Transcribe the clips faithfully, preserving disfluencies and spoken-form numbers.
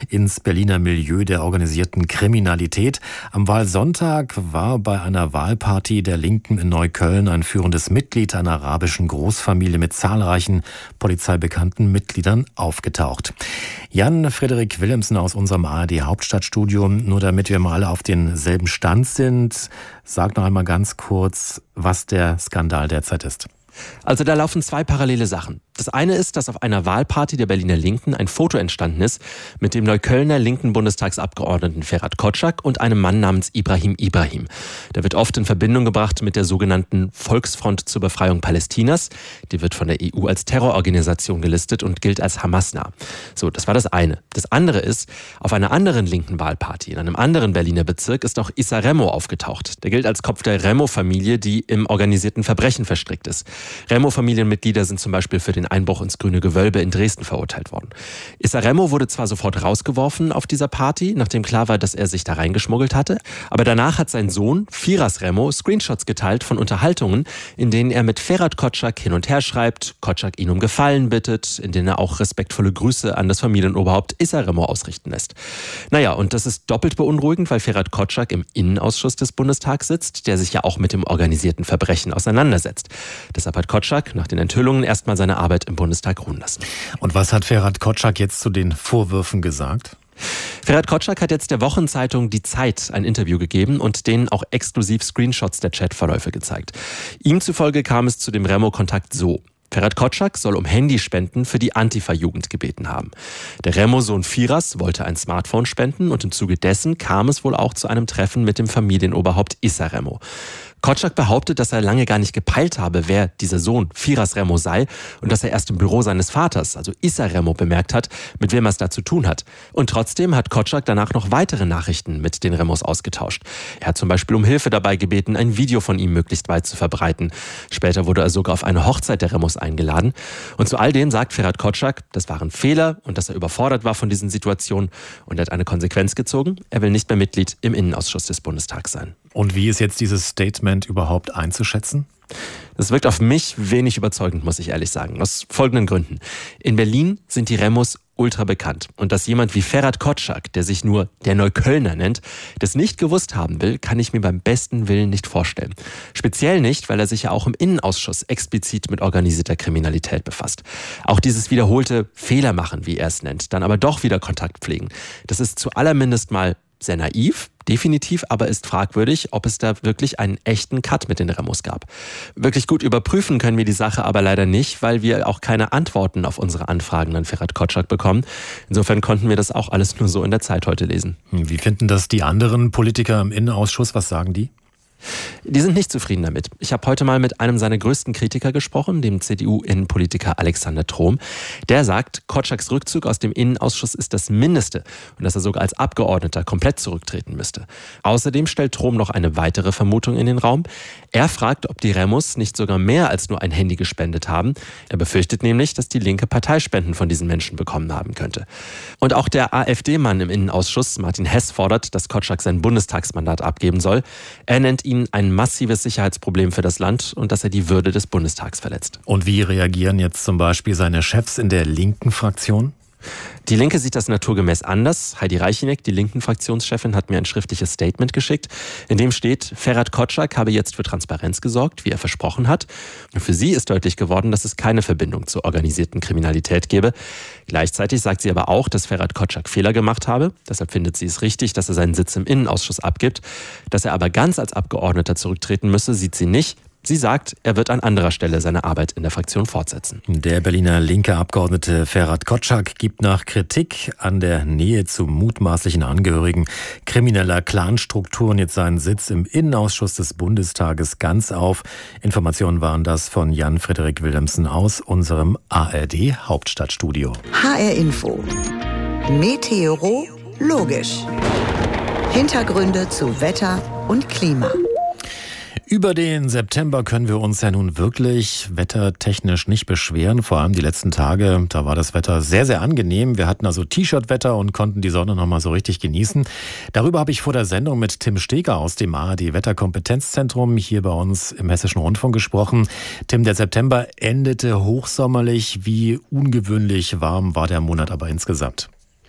ins Berliner Milieu der organisierten Kriminalität. Am Wahlsonntag war bei einer Wahlparty der Linken in Neukölln ein führendes Mitglied einer arabischen Großfamilie mit zahlreichen polizeibekannten Mitgliedern aufgetaucht. Jan-Frederik Willemsen aus unserem A R D-Hauptstadtstudio, nur damit wir mal alle auf denselben Stand sind, sag noch einmal ganz kurz, was der Skandal derzeit ist. Also da laufen zwei parallele Sachen. Das eine ist, dass auf einer Wahlparty der Berliner Linken ein Foto entstanden ist mit dem Neuköllner linken Bundestagsabgeordneten Ferhat Kotschak und einem Mann namens Ibrahim Ibrahim. Der wird oft in Verbindung gebracht mit der sogenannten Volksfront zur Befreiung Palästinas. Die wird von der E U als Terrororganisation gelistet und gilt als Hamas-nah. So, das war das eine. Das andere ist, auf einer anderen linken Wahlparty in einem anderen Berliner Bezirk ist auch Issa Remo aufgetaucht. Der gilt als Kopf der Remo-Familie, die im organisierten Verbrechen verstrickt ist. Remo-Familienmitglieder sind zum Beispiel für den Einbruch ins Grüne Gewölbe in Dresden verurteilt worden. Issa Remo wurde zwar sofort rausgeworfen auf dieser Party, nachdem klar war, dass er sich da reingeschmuggelt hatte, aber danach hat sein Sohn, Firas Remo, Screenshots geteilt von Unterhaltungen, in denen er mit Ferhat Kotschak hin und her schreibt, Kotschak ihn um Gefallen bittet, in denen er auch respektvolle Grüße an das Familienoberhaupt Issa Remo ausrichten lässt. Naja, und das ist doppelt beunruhigend, weil Ferhat Kotschak im Innenausschuss des Bundestags sitzt, der sich ja auch mit dem organisierten Verbrechen auseinandersetzt. Deshalb hat Kotschak nach den Enthüllungen erstmal seine Arbeit im Bundestag ruhen lassen. Und was hat Ferhat Kotschak jetzt zu den Vorwürfen gesagt? Ferhat Kotschak hat jetzt der Wochenzeitung Die Zeit ein Interview gegeben und denen auch exklusiv Screenshots der Chatverläufe gezeigt. Ihm zufolge kam es zu dem Remo-Kontakt so. Ferhat Kotschak soll um Handyspenden für die Antifa-Jugend gebeten haben. Der Remo-Sohn Firas wollte ein Smartphone spenden und im Zuge dessen kam es wohl auch zu einem Treffen mit dem Familienoberhaupt Issa Remo. Kotschak behauptet, dass er lange gar nicht gepeilt habe, wer dieser Sohn Firas Remo sei und dass er erst im Büro seines Vaters, also Issa Remo, bemerkt hat, mit wem er es da zu tun hat. Und trotzdem hat Kotschak danach noch weitere Nachrichten mit den Remos ausgetauscht. Er hat zum Beispiel um Hilfe dabei gebeten, ein Video von ihm möglichst weit zu verbreiten. Später wurde er sogar auf eine Hochzeit der Remos eingeladen. Und zu all dem sagt Ferhat Kotschak, das waren Fehler und dass er überfordert war von diesen Situationen. Und er hat eine Konsequenz gezogen. Er will nicht mehr Mitglied im Innenausschuss des Bundestags sein. Und wie ist jetzt dieses Statement überhaupt einzuschätzen? Das wirkt auf mich wenig überzeugend, muss ich ehrlich sagen. Aus folgenden Gründen. In Berlin sind die Remos ultra bekannt. Und dass jemand wie Ferhat Kotschak, der sich nur der Neuköllner nennt, das nicht gewusst haben will, kann ich mir beim besten Willen nicht vorstellen. Speziell nicht, weil er sich ja auch im Innenausschuss explizit mit organisierter Kriminalität befasst. Auch dieses wiederholte Fehler machen, wie er es nennt, dann aber doch wieder Kontakt pflegen. Das ist zu allermindest mal sehr naiv, definitiv, aber ist fragwürdig, ob es da wirklich einen echten Cut mit den Remos gab. Wirklich gut überprüfen können wir die Sache aber leider nicht, weil wir auch keine Antworten auf unsere Anfragen an Ferhat Kotschak bekommen. Insofern konnten wir das auch alles nur so in der Zeit heute lesen. Wie finden das die anderen Politiker im Innenausschuss? Was sagen die? Die sind nicht zufrieden damit. Ich habe heute mal mit einem seiner größten Kritiker gesprochen, dem C D U-Innenpolitiker Alexander Trom. Der sagt, Kotschaks Rückzug aus dem Innenausschuss ist das Mindeste und dass er sogar als Abgeordneter komplett zurücktreten müsste. Außerdem stellt Trom noch eine weitere Vermutung in den Raum. Er fragt, ob die Remos nicht sogar mehr als nur ein Handy gespendet haben. Er befürchtet nämlich, dass die Linke Parteispenden von diesen Menschen bekommen haben könnte. Und auch der AfD-Mann im Innenausschuss, Martin Hess, fordert, dass Kotschak sein Bundestagsmandat abgeben soll. Er nennt ihn ein massives Sicherheitsproblem für das Land und dass er die Würde des Bundestags verletzt. Und wie reagieren jetzt zum Beispiel seine Chefs in der linken Fraktion? Die Linke sieht das naturgemäß anders. Heidi Reicheneck, die linken Fraktionschefin, hat mir ein schriftliches Statement geschickt, in dem steht, Ferhat Kotschak habe jetzt für Transparenz gesorgt, wie er versprochen hat. Und für sie ist deutlich geworden, dass es keine Verbindung zur organisierten Kriminalität gebe. Gleichzeitig sagt sie aber auch, dass Ferhat Kotschak Fehler gemacht habe. Deshalb findet sie es richtig, dass er seinen Sitz im Innenausschuss abgibt. Dass er aber ganz als Abgeordneter zurücktreten müsse, sieht sie nicht. Sie sagt, er wird an anderer Stelle seine Arbeit in der Fraktion fortsetzen. Der Berliner linke Abgeordnete Ferhat Kotschak gibt nach Kritik an der Nähe zu mutmaßlichen Angehörigen krimineller Clanstrukturen jetzt seinen Sitz im Innenausschuss des Bundestages ganz auf. Informationen waren das von Jan-Frederik Willemsen aus unserem A R D-Hauptstadtstudio. H R Info. Meteorologisch. Hintergründe zu Wetter und Klima. Über den September können wir uns ja nun wirklich wettertechnisch nicht beschweren. Vor allem die letzten Tage, da war das Wetter sehr, sehr angenehm. Wir hatten also T-Shirt-Wetter und konnten die Sonne noch mal so richtig genießen. Darüber habe ich vor der Sendung mit Tim Steger aus dem A R D-Wetterkompetenzzentrum hier bei uns im Hessischen Rundfunk gesprochen. Tim, der September endete hochsommerlich. Wie ungewöhnlich warm war der Monat aber insgesamt?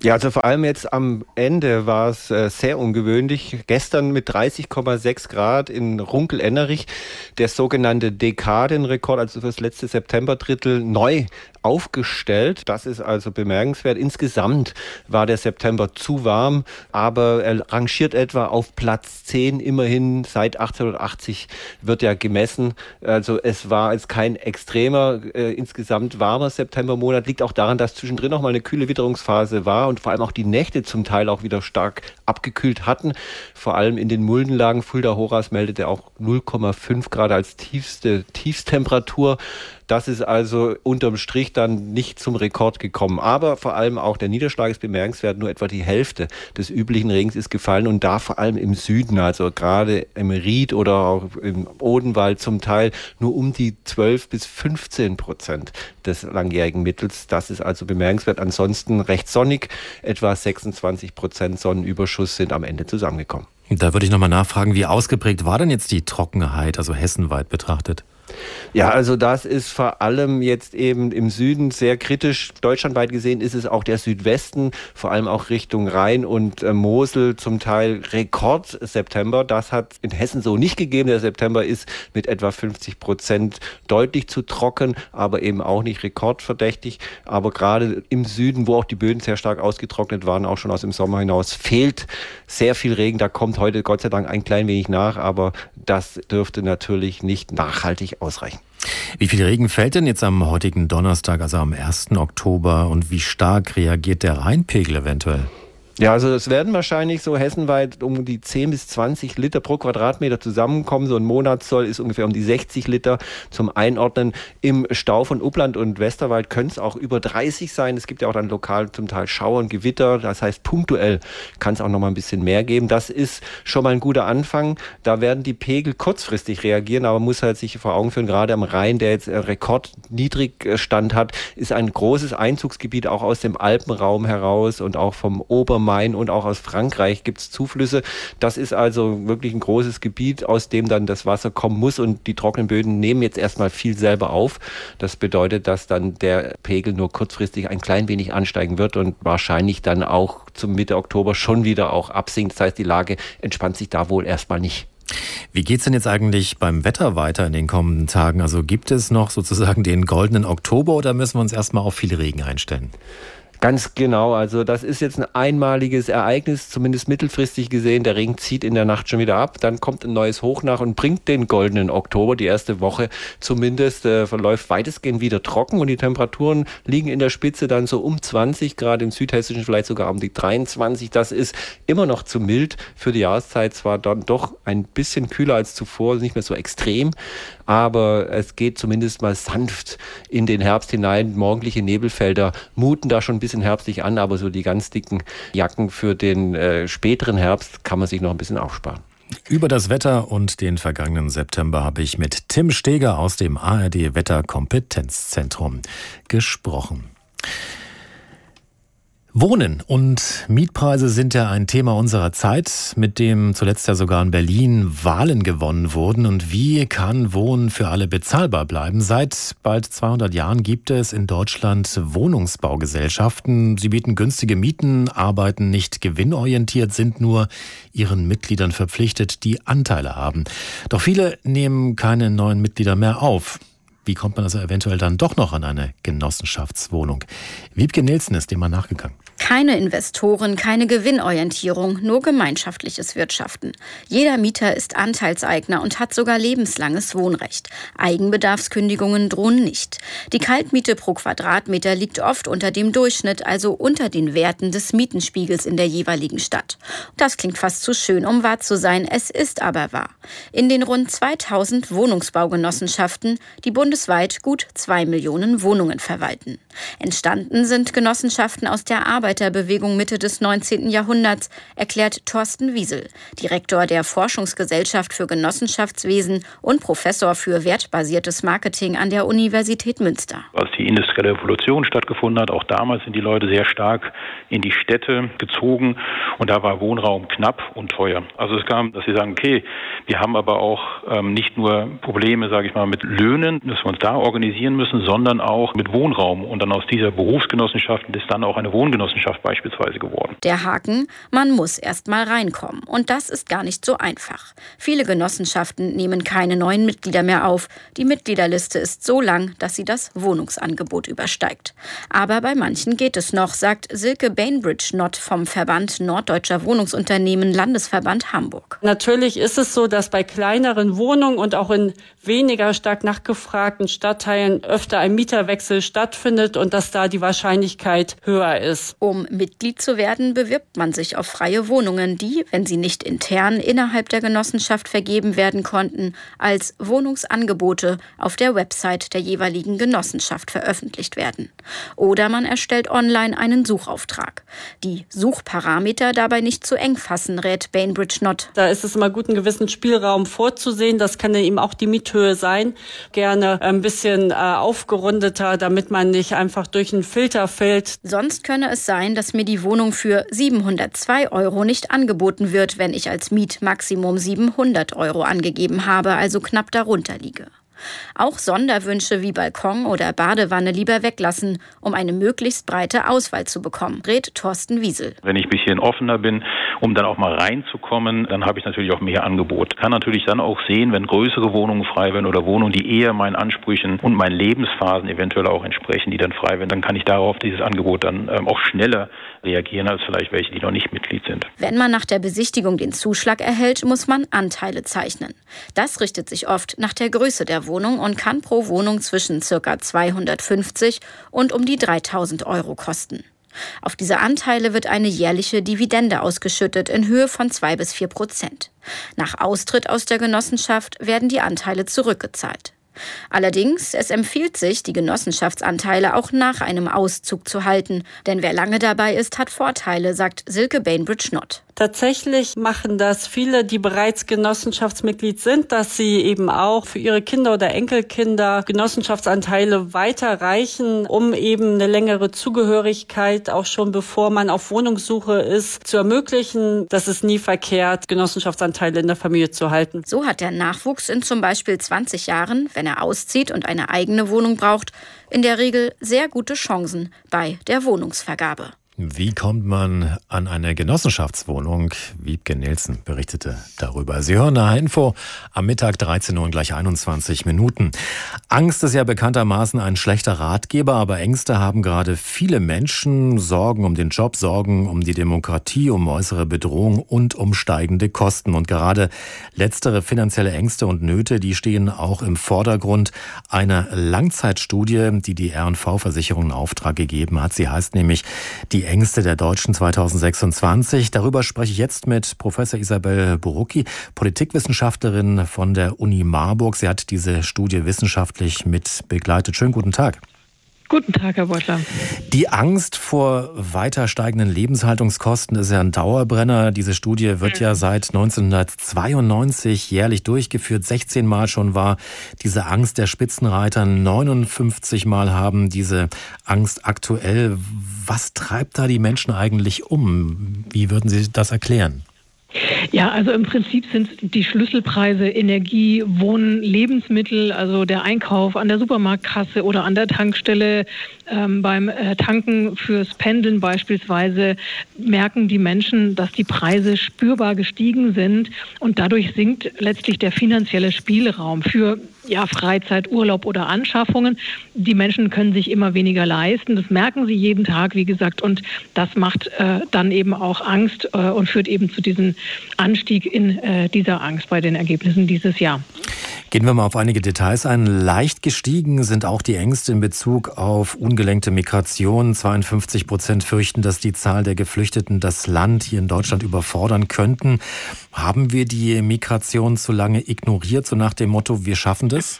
Ja, also vor allem jetzt am Ende war es äh, sehr ungewöhnlich. Gestern mit dreißig Komma sechs Grad in Runkel-Ennerich der sogenannte Dekadenrekord, also für das letzte Septemberdrittel, neu aufgestellt. Das ist also bemerkenswert. Insgesamt war der September zu warm, aber er rangiert etwa auf Platz zehn. Immerhin seit achtzehnhundertachtzig wird ja gemessen. Also es war jetzt kein extremer, äh, insgesamt warmer Septembermonat. Liegt auch daran, dass zwischendrin noch mal eine kühle Witterungsphase war und vor allem auch die Nächte zum Teil auch wieder stark abgekühlt hatten. Vor allem in den Muldenlagen. Fulda-Horas meldete auch null Komma fünf Grad als tiefste Tiefstemperatur. Das ist also unterm Strich dann nicht zum Rekord gekommen. Aber vor allem auch der Niederschlag ist bemerkenswert. Nur etwa die Hälfte des üblichen Regens ist gefallen und da vor allem im Süden, also gerade im Ried oder auch im Odenwald zum Teil nur um die zwölf bis fünfzehn Prozent des langjährigen Mittels. Das ist also bemerkenswert. Ansonsten recht sonnig. Etwa sechsundzwanzig Prozent Sonnenüberschuss sind am Ende zusammengekommen. Da würde ich nochmal nachfragen, wie ausgeprägt war denn jetzt die Trockenheit, also hessenweit betrachtet? Ja, also das ist vor allem jetzt eben im Süden sehr kritisch. Deutschlandweit gesehen ist es auch der Südwesten, vor allem auch Richtung Rhein und äh, Mosel zum Teil Rekord-September. Das hat in Hessen so nicht gegeben. Der September ist mit etwa fünfzig Prozent deutlich zu trocken, aber eben auch nicht rekordverdächtig. Aber gerade im Süden, wo auch die Böden sehr stark ausgetrocknet waren, auch schon aus dem Sommer hinaus, fehlt sehr viel Regen. Da kommt heute Gott sei Dank ein klein wenig nach, aber das dürfte natürlich nicht nachhaltig ausreichen. Wie viel Regen fällt denn jetzt am heutigen Donnerstag, also am ersten Oktober, und wie stark reagiert der Rheinpegel eventuell? Ja, also es werden wahrscheinlich so hessenweit um die zehn bis zwanzig Liter pro Quadratmeter zusammenkommen. So ein Monatssoll ist ungefähr um die sechzig Liter zum Einordnen. Im Stau von Uppland und Westerwald können es auch über dreißig sein. Es gibt ja auch dann lokal zum Teil Schauer und Gewitter. Das heißt, punktuell kann es auch noch mal ein bisschen mehr geben. Das ist schon mal ein guter Anfang. Da werden die Pegel kurzfristig reagieren, aber man muss halt sich vor Augen führen, gerade am Rhein, der jetzt Rekordniedrigstand hat, ist ein großes Einzugsgebiet auch aus dem Alpenraum heraus und auch vom Obermain und auch aus Frankreich gibt es Zuflüsse. Das ist also wirklich ein großes Gebiet, aus dem dann das Wasser kommen muss und die trockenen Böden nehmen jetzt erstmal viel selber auf. Das bedeutet, dass dann der Pegel nur kurzfristig ein klein wenig ansteigen wird und wahrscheinlich dann auch zum Mitte Oktober schon wieder auch absinkt. Das heißt, die Lage entspannt sich da wohl erstmal nicht. Wie geht's denn jetzt eigentlich beim Wetter weiter in den kommenden Tagen? Also gibt es noch sozusagen den goldenen Oktober oder müssen wir uns erstmal auf viel Regen einstellen? Ganz genau, also das ist jetzt ein einmaliges Ereignis, zumindest mittelfristig gesehen. Der Regen zieht in der Nacht schon wieder ab, dann kommt ein neues Hoch nach und bringt den goldenen Oktober. Die erste Woche zumindest äh, verläuft weitestgehend wieder trocken und die Temperaturen liegen in der Spitze dann so um zwanzig Grad, im Südhessischen vielleicht sogar um die dreiundzwanzig. Das ist immer noch zu mild für die Jahreszeit, zwar dann doch ein bisschen kühler als zuvor, nicht mehr so extrem, aber es geht zumindest mal sanft in den Herbst hinein. Morgendliche Nebelfelder muten da schon ein bisschen herbstlich an, aber so die ganz dicken Jacken für den äh, späteren Herbst kann man sich noch ein bisschen aufsparen. Über das Wetter und den vergangenen September habe ich mit Tim Steger aus dem A R D Wetterkompetenzzentrum gesprochen. Wohnen und Mietpreise sind ja ein Thema unserer Zeit, mit dem zuletzt ja sogar in Berlin Wahlen gewonnen wurden. Und wie kann Wohnen für alle bezahlbar bleiben? Seit bald zweihundert Jahren gibt es in Deutschland Wohnungsbaugesellschaften. Sie bieten günstige Mieten, arbeiten nicht gewinnorientiert, sind nur ihren Mitgliedern verpflichtet, die Anteile haben. Doch viele nehmen keine neuen Mitglieder mehr auf. Wie kommt man also eventuell dann doch noch an eine Genossenschaftswohnung? Wiebke Nielsen ist dem mal nachgegangen. Keine Investoren, keine Gewinnorientierung, nur gemeinschaftliches Wirtschaften. Jeder Mieter ist Anteilseigner und hat sogar lebenslanges Wohnrecht. Eigenbedarfskündigungen drohen nicht. Die Kaltmiete pro Quadratmeter liegt oft unter dem Durchschnitt, also unter den Werten des Mietenspiegels in der jeweiligen Stadt. Das klingt fast zu schön, um wahr zu sein, es ist aber wahr. In den rund zweitausend Wohnungsbaugenossenschaften, die bundesweit gut zwei Millionen Wohnungen verwalten. Entstanden sind Genossenschaften aus der Arbeiterbewegung Mitte des neunzehnten Jahrhunderts, erklärt Thorsten Wiesel, Direktor der Forschungsgesellschaft für Genossenschaftswesen und Professor für wertbasiertes Marketing an der Universität Münster. Als die industrielle Revolution stattgefunden hat, auch damals sind die Leute sehr stark in die Städte gezogen und da war Wohnraum knapp und teuer. Also es kam, dass sie sagen, okay, wir haben aber auch ähm, nicht nur Probleme, sage ich mal, mit Löhnen. Es wir uns da organisieren müssen, sondern auch mit Wohnraum. Und dann aus dieser Berufsgenossenschaft ist dann auch eine Wohngenossenschaft beispielsweise geworden. Der Haken, man muss erst mal reinkommen. Und das ist gar nicht so einfach. Viele Genossenschaften nehmen keine neuen Mitglieder mehr auf. Die Mitgliederliste ist so lang, dass sie das Wohnungsangebot übersteigt. Aber bei manchen geht es noch, sagt Silke Bainbridge-Nott vom Verband Norddeutscher Wohnungsunternehmen Landesverband Hamburg. Natürlich ist es so, dass bei kleineren Wohnungen und auch in weniger stark nachgefragten Stadtteilen öfter ein Mieterwechsel stattfindet und dass da die Wahrscheinlichkeit höher ist. Um Mitglied zu werden, bewirbt man sich auf freie Wohnungen, die, wenn sie nicht intern innerhalb der Genossenschaft vergeben werden konnten, als Wohnungsangebote auf der Website der jeweiligen Genossenschaft veröffentlicht werden. Oder man erstellt online einen Suchauftrag. Die Suchparameter dabei nicht zu eng fassen, rät Bainbridge-Nott. Da ist es immer gut, einen gewissen Spielraum vorzusehen. Das kann ja eben auch die Miethöhe sein. Gerne ein bisschen äh, aufgerundeter, damit man nicht einfach durch einen Filter fällt. Sonst könne es sein, dass mir die Wohnung für siebenhundertzwei Euro nicht angeboten wird, wenn ich als Mietmaximum siebenhundert Euro angegeben habe, also knapp darunter liege. Auch Sonderwünsche wie Balkon oder Badewanne lieber weglassen, um eine möglichst breite Auswahl zu bekommen, rät Thorsten Wiesel. Wenn ich ein bisschen offener bin, um dann auch mal reinzukommen, dann habe ich natürlich auch mehr Angebot. Kann natürlich dann auch sehen, wenn größere Wohnungen frei werden oder Wohnungen, die eher meinen Ansprüchen und meinen Lebensphasen eventuell auch entsprechen, die dann frei werden, dann kann ich darauf dieses Angebot dann ähm, auch schneller reagieren als vielleicht welche, die noch nicht Mitglied sind. Wenn man nach der Besichtigung den Zuschlag erhält, muss man Anteile zeichnen. Das richtet sich oft nach der Größe der Wohnung und kann pro Wohnung zwischen ca. zweihundertfünfzig und um die dreitausend Euro kosten. Auf diese Anteile wird eine jährliche Dividende ausgeschüttet in Höhe von zwei bis vier Prozent. Nach Austritt aus der Genossenschaft werden die Anteile zurückgezahlt. Allerdings, es empfiehlt sich, die Genossenschaftsanteile auch nach einem Auszug zu halten. Denn wer lange dabei ist, hat Vorteile, sagt Silke Bainbridge-Nott. Tatsächlich machen das viele, die bereits Genossenschaftsmitglied sind, dass sie eben auch für ihre Kinder oder Enkelkinder Genossenschaftsanteile weiterreichen, um eben eine längere Zugehörigkeit, auch schon bevor man auf Wohnungssuche ist, zu ermöglichen. Das ist nie verkehrt, Genossenschaftsanteile in der Familie zu halten. So hat der Nachwuchs in zum Beispiel zwanzig Jahren, wenn er auszieht und eine eigene Wohnung braucht, in der Regel sehr gute Chancen bei der Wohnungsvergabe. Wie kommt man an eine Genossenschaftswohnung? Wiebke Nielsen berichtete darüber. Sie hören eine Info am Mittag dreizehn Uhr und gleich einundzwanzig Minuten. Angst ist ja bekanntermaßen ein schlechter Ratgeber, aber Ängste haben gerade viele Menschen. Sorgen um den Job, Sorgen um die Demokratie, um äußere Bedrohung und um steigende Kosten. Und gerade letztere finanzielle Ängste und Nöte, die stehen auch im Vordergrund einer Langzeitstudie, die die R und V-Versicherung in Auftrag gegeben hat. Sie heißt nämlich die Ängste der Deutschen zweitausendsechsundzwanzig. Darüber spreche ich jetzt mit Professor Isabel Borucki, Politikwissenschaftlerin von der Uni Marburg. Sie hat diese Studie wissenschaftlich mit begleitet. Schönen guten Tag. Guten Tag, Herr Beutler. Die Angst vor weiter steigenden Lebenshaltungskosten ist ja ein Dauerbrenner. Diese Studie wird ja seit neunzehnhundertzweiundneunzig jährlich durchgeführt. sechzehn Mal schon war diese Angst der Spitzenreiter. neunundfünfzig Mal haben diese Angst aktuell. Was treibt da die Menschen eigentlich um? Wie würden Sie das erklären? Ja, also im Prinzip sind die Schlüsselpreise Energie, Wohnen, Lebensmittel, also der Einkauf an der Supermarktkasse oder an der Tankstelle, ähm, beim äh, Tanken fürs Pendeln beispielsweise, merken die Menschen, dass die Preise spürbar gestiegen sind und dadurch sinkt letztlich der finanzielle Spielraum für ja, Freizeit, Urlaub oder Anschaffungen. Die Menschen können sich immer weniger leisten. Das merken sie jeden Tag, wie gesagt, und das macht äh, dann eben auch Angst äh, und führt eben zu diesem Anstieg in äh, dieser Angst bei den Ergebnissen dieses Jahr. Gehen wir mal auf einige Details ein. Leicht gestiegen sind auch die Ängste in Bezug auf ungelenkte Migration. zweiundfünfzig Prozent fürchten, dass die Zahl der Geflüchteten das Land hier in Deutschland überfordern könnten. Haben wir die Migration zu lange ignoriert, so nach dem Motto, wir schaffen das?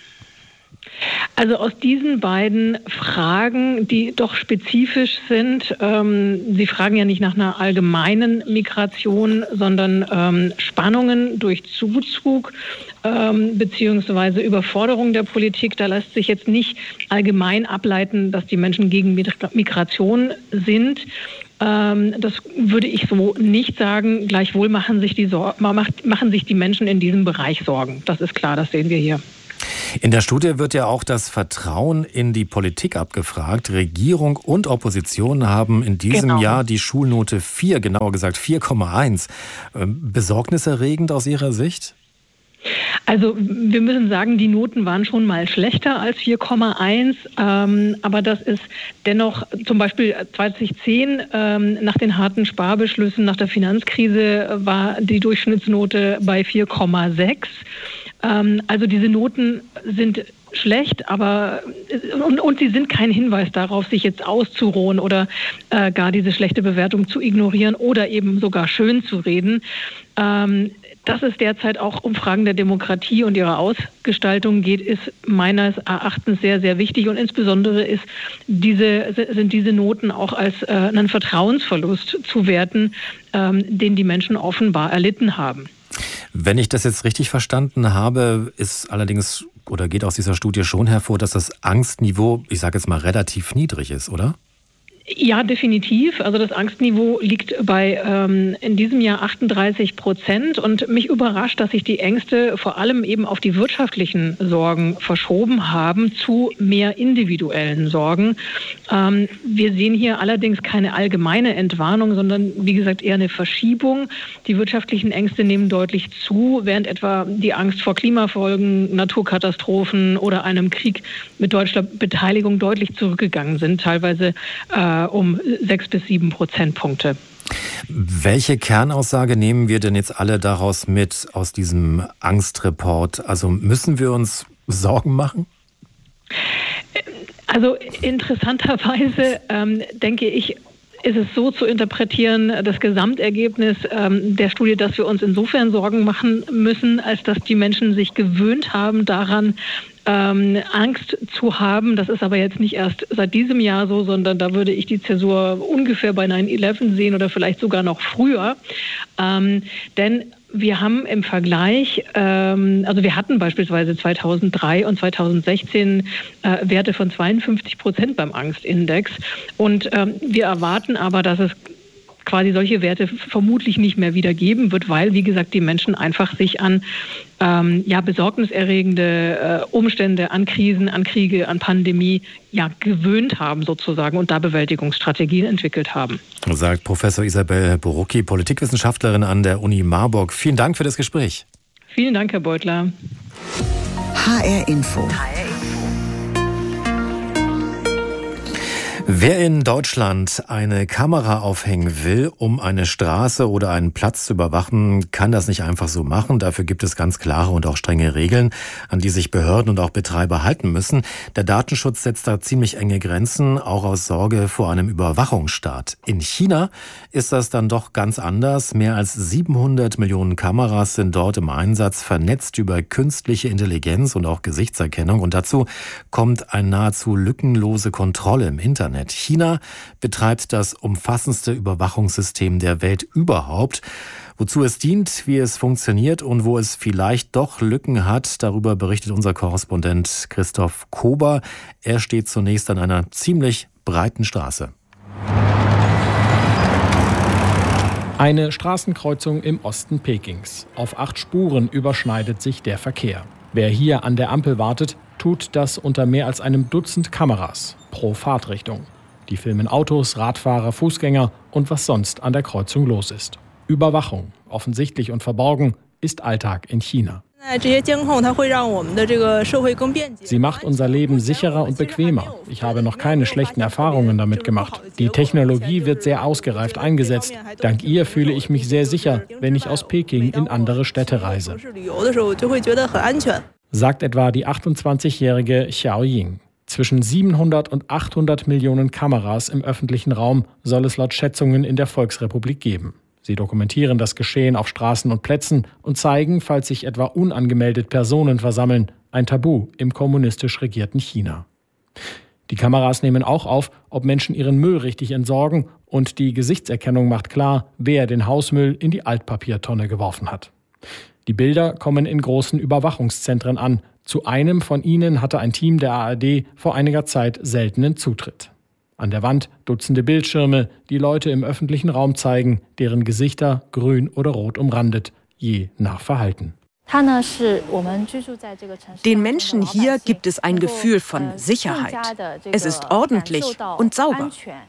Also aus diesen beiden Fragen, die doch spezifisch sind, ähm, Sie fragen ja nicht nach einer allgemeinen Migration, sondern ähm, Spannungen durch Zuzug ähm, beziehungsweise Überforderung der Politik. Da lässt sich jetzt nicht allgemein ableiten, dass die Menschen gegen Migration sind. Ähm, das würde ich so nicht sagen. Gleichwohl machen sich die Sor- machen sich die Menschen in diesem Bereich Sorgen. Das ist klar, das sehen wir hier. In der Studie wird ja auch das Vertrauen in die Politik abgefragt. Regierung und Opposition haben in diesem genau. Jahr die Schulnote vier, genauer gesagt vier Komma eins. Besorgniserregend aus Ihrer Sicht? Also wir müssen sagen, die Noten waren schon mal schlechter als vier Komma eins, ähm, aber das ist dennoch zum Beispiel zweitausendzehn ähm, nach den harten Sparbeschlüssen, nach der Finanzkrise war die Durchschnittsnote bei vier Komma sechs. Ähm, also diese Noten sind schlecht, aber und, und sie sind kein Hinweis darauf, sich jetzt auszuruhen oder äh, gar diese schlechte Bewertung zu ignorieren oder eben sogar schön zu reden. Ähm, Dass es derzeit auch um Fragen der Demokratie und ihrer Ausgestaltung geht, ist meines Erachtens sehr, sehr wichtig. Und insbesondere ist diese, sind diese Noten auch als äh, einen Vertrauensverlust zu werten, ähm, den die Menschen offenbar erlitten haben. Wenn ich das jetzt richtig verstanden habe, ist allerdings oder geht aus dieser Studie schon hervor, dass das Angstniveau, ich sage jetzt mal, relativ niedrig ist, oder? Ja, definitiv. Also das Angstniveau liegt bei ähm, in diesem Jahr achtunddreißig Prozent und mich überrascht, dass sich die Ängste vor allem eben auf die wirtschaftlichen Sorgen verschoben haben zu mehr individuellen Sorgen. Ähm, wir sehen hier allerdings keine allgemeine Entwarnung, sondern wie gesagt eher eine Verschiebung. Die wirtschaftlichen Ängste nehmen deutlich zu, während etwa die Angst vor Klimafolgen, Naturkatastrophen oder einem Krieg mit deutscher Beteiligung deutlich zurückgegangen sind, teilweise äh, um sechs bis sieben Prozentpunkte. Welche Kernaussage nehmen wir denn jetzt alle daraus mit aus diesem Angstreport? Also müssen wir uns Sorgen machen? Also interessanterweise ähm, denke ich, ist es so zu interpretieren, das Gesamtergebnis ähm, der Studie, dass wir uns insofern Sorgen machen müssen, als dass die Menschen sich gewöhnt haben daran, Ähm, Angst zu haben. Das ist aber jetzt nicht erst seit diesem Jahr so, sondern da würde ich die Zäsur ungefähr bei neun elf sehen oder vielleicht sogar noch früher. Ähm, denn wir haben im Vergleich, ähm, also wir hatten beispielsweise zweitausenddrei und zweitausendsechzehn äh, Werte von zweiundfünfzig Prozent beim Angstindex und ähm, wir erwarten aber, dass es quasi solche Werte vermutlich nicht mehr wieder geben wird, weil, wie gesagt, die Menschen einfach sich an ähm, ja, besorgniserregende äh, Umstände, an Krisen, an Kriege, an Pandemie ja, gewöhnt haben sozusagen und da Bewältigungsstrategien entwickelt haben. Sagt Professor Isabel Borucki, Politikwissenschaftlerin an der Uni Marburg. Vielen Dank für das Gespräch. Vielen Dank, Herr Beutler. H R Info. Wer in Deutschland eine Kamera aufhängen will, um eine Straße oder einen Platz zu überwachen, kann das nicht einfach so machen. Dafür gibt es ganz klare und auch strenge Regeln, an die sich Behörden und auch Betreiber halten müssen. Der Datenschutz setzt da ziemlich enge Grenzen, auch aus Sorge vor einem Überwachungsstaat. In China ist das dann doch ganz anders. Mehr als siebenhundert Millionen Kameras sind dort im Einsatz, vernetzt über künstliche Intelligenz und auch Gesichtserkennung. Und dazu kommt eine nahezu lückenlose Kontrolle im Internet. China betreibt das umfassendste Überwachungssystem der Welt überhaupt. Wozu es dient, wie es funktioniert und wo es vielleicht doch Lücken hat, darüber berichtet unser Korrespondent Christoph Kober. Er steht zunächst an einer ziemlich breiten Straße. Eine Straßenkreuzung im Osten Pekings. Auf acht Spuren überschneidet sich der Verkehr. Wer hier an der Ampel wartet, tut das unter mehr als einem Dutzend Kameras pro Fahrtrichtung. Die filmen Autos, Radfahrer, Fußgänger und was sonst an der Kreuzung los ist. Überwachung, offensichtlich und verborgen, ist Alltag in China. Sie macht unser Leben sicherer und bequemer. Ich habe noch keine schlechten Erfahrungen damit gemacht. Die Technologie wird sehr ausgereift eingesetzt. Dank ihr fühle ich mich sehr sicher, wenn ich aus Peking in andere Städte reise. Sagt etwa die achtundzwanzigjährige Xiao Ying. Zwischen siebenhundert und achthundert Millionen Kameras im öffentlichen Raum soll es laut Schätzungen in der Volksrepublik geben. Sie dokumentieren das Geschehen auf Straßen und Plätzen und zeigen, falls sich etwa unangemeldet Personen versammeln, ein Tabu im kommunistisch regierten China. Die Kameras nehmen auch auf, ob Menschen ihren Müll richtig entsorgen, und die Gesichtserkennung macht klar, wer den Hausmüll in die Altpapiertonne geworfen hat. Die Bilder kommen in großen Überwachungszentren an. Zu einem von ihnen hatte ein Team der A R D vor einiger Zeit seltenen Zutritt. An der Wand Dutzende Bildschirme, die Leute im öffentlichen Raum zeigen, deren Gesichter grün oder rot umrandet, je nach Verhalten. Den Menschen hier gibt es ein Gefühl von Sicherheit. Es ist ordentlich und sauber.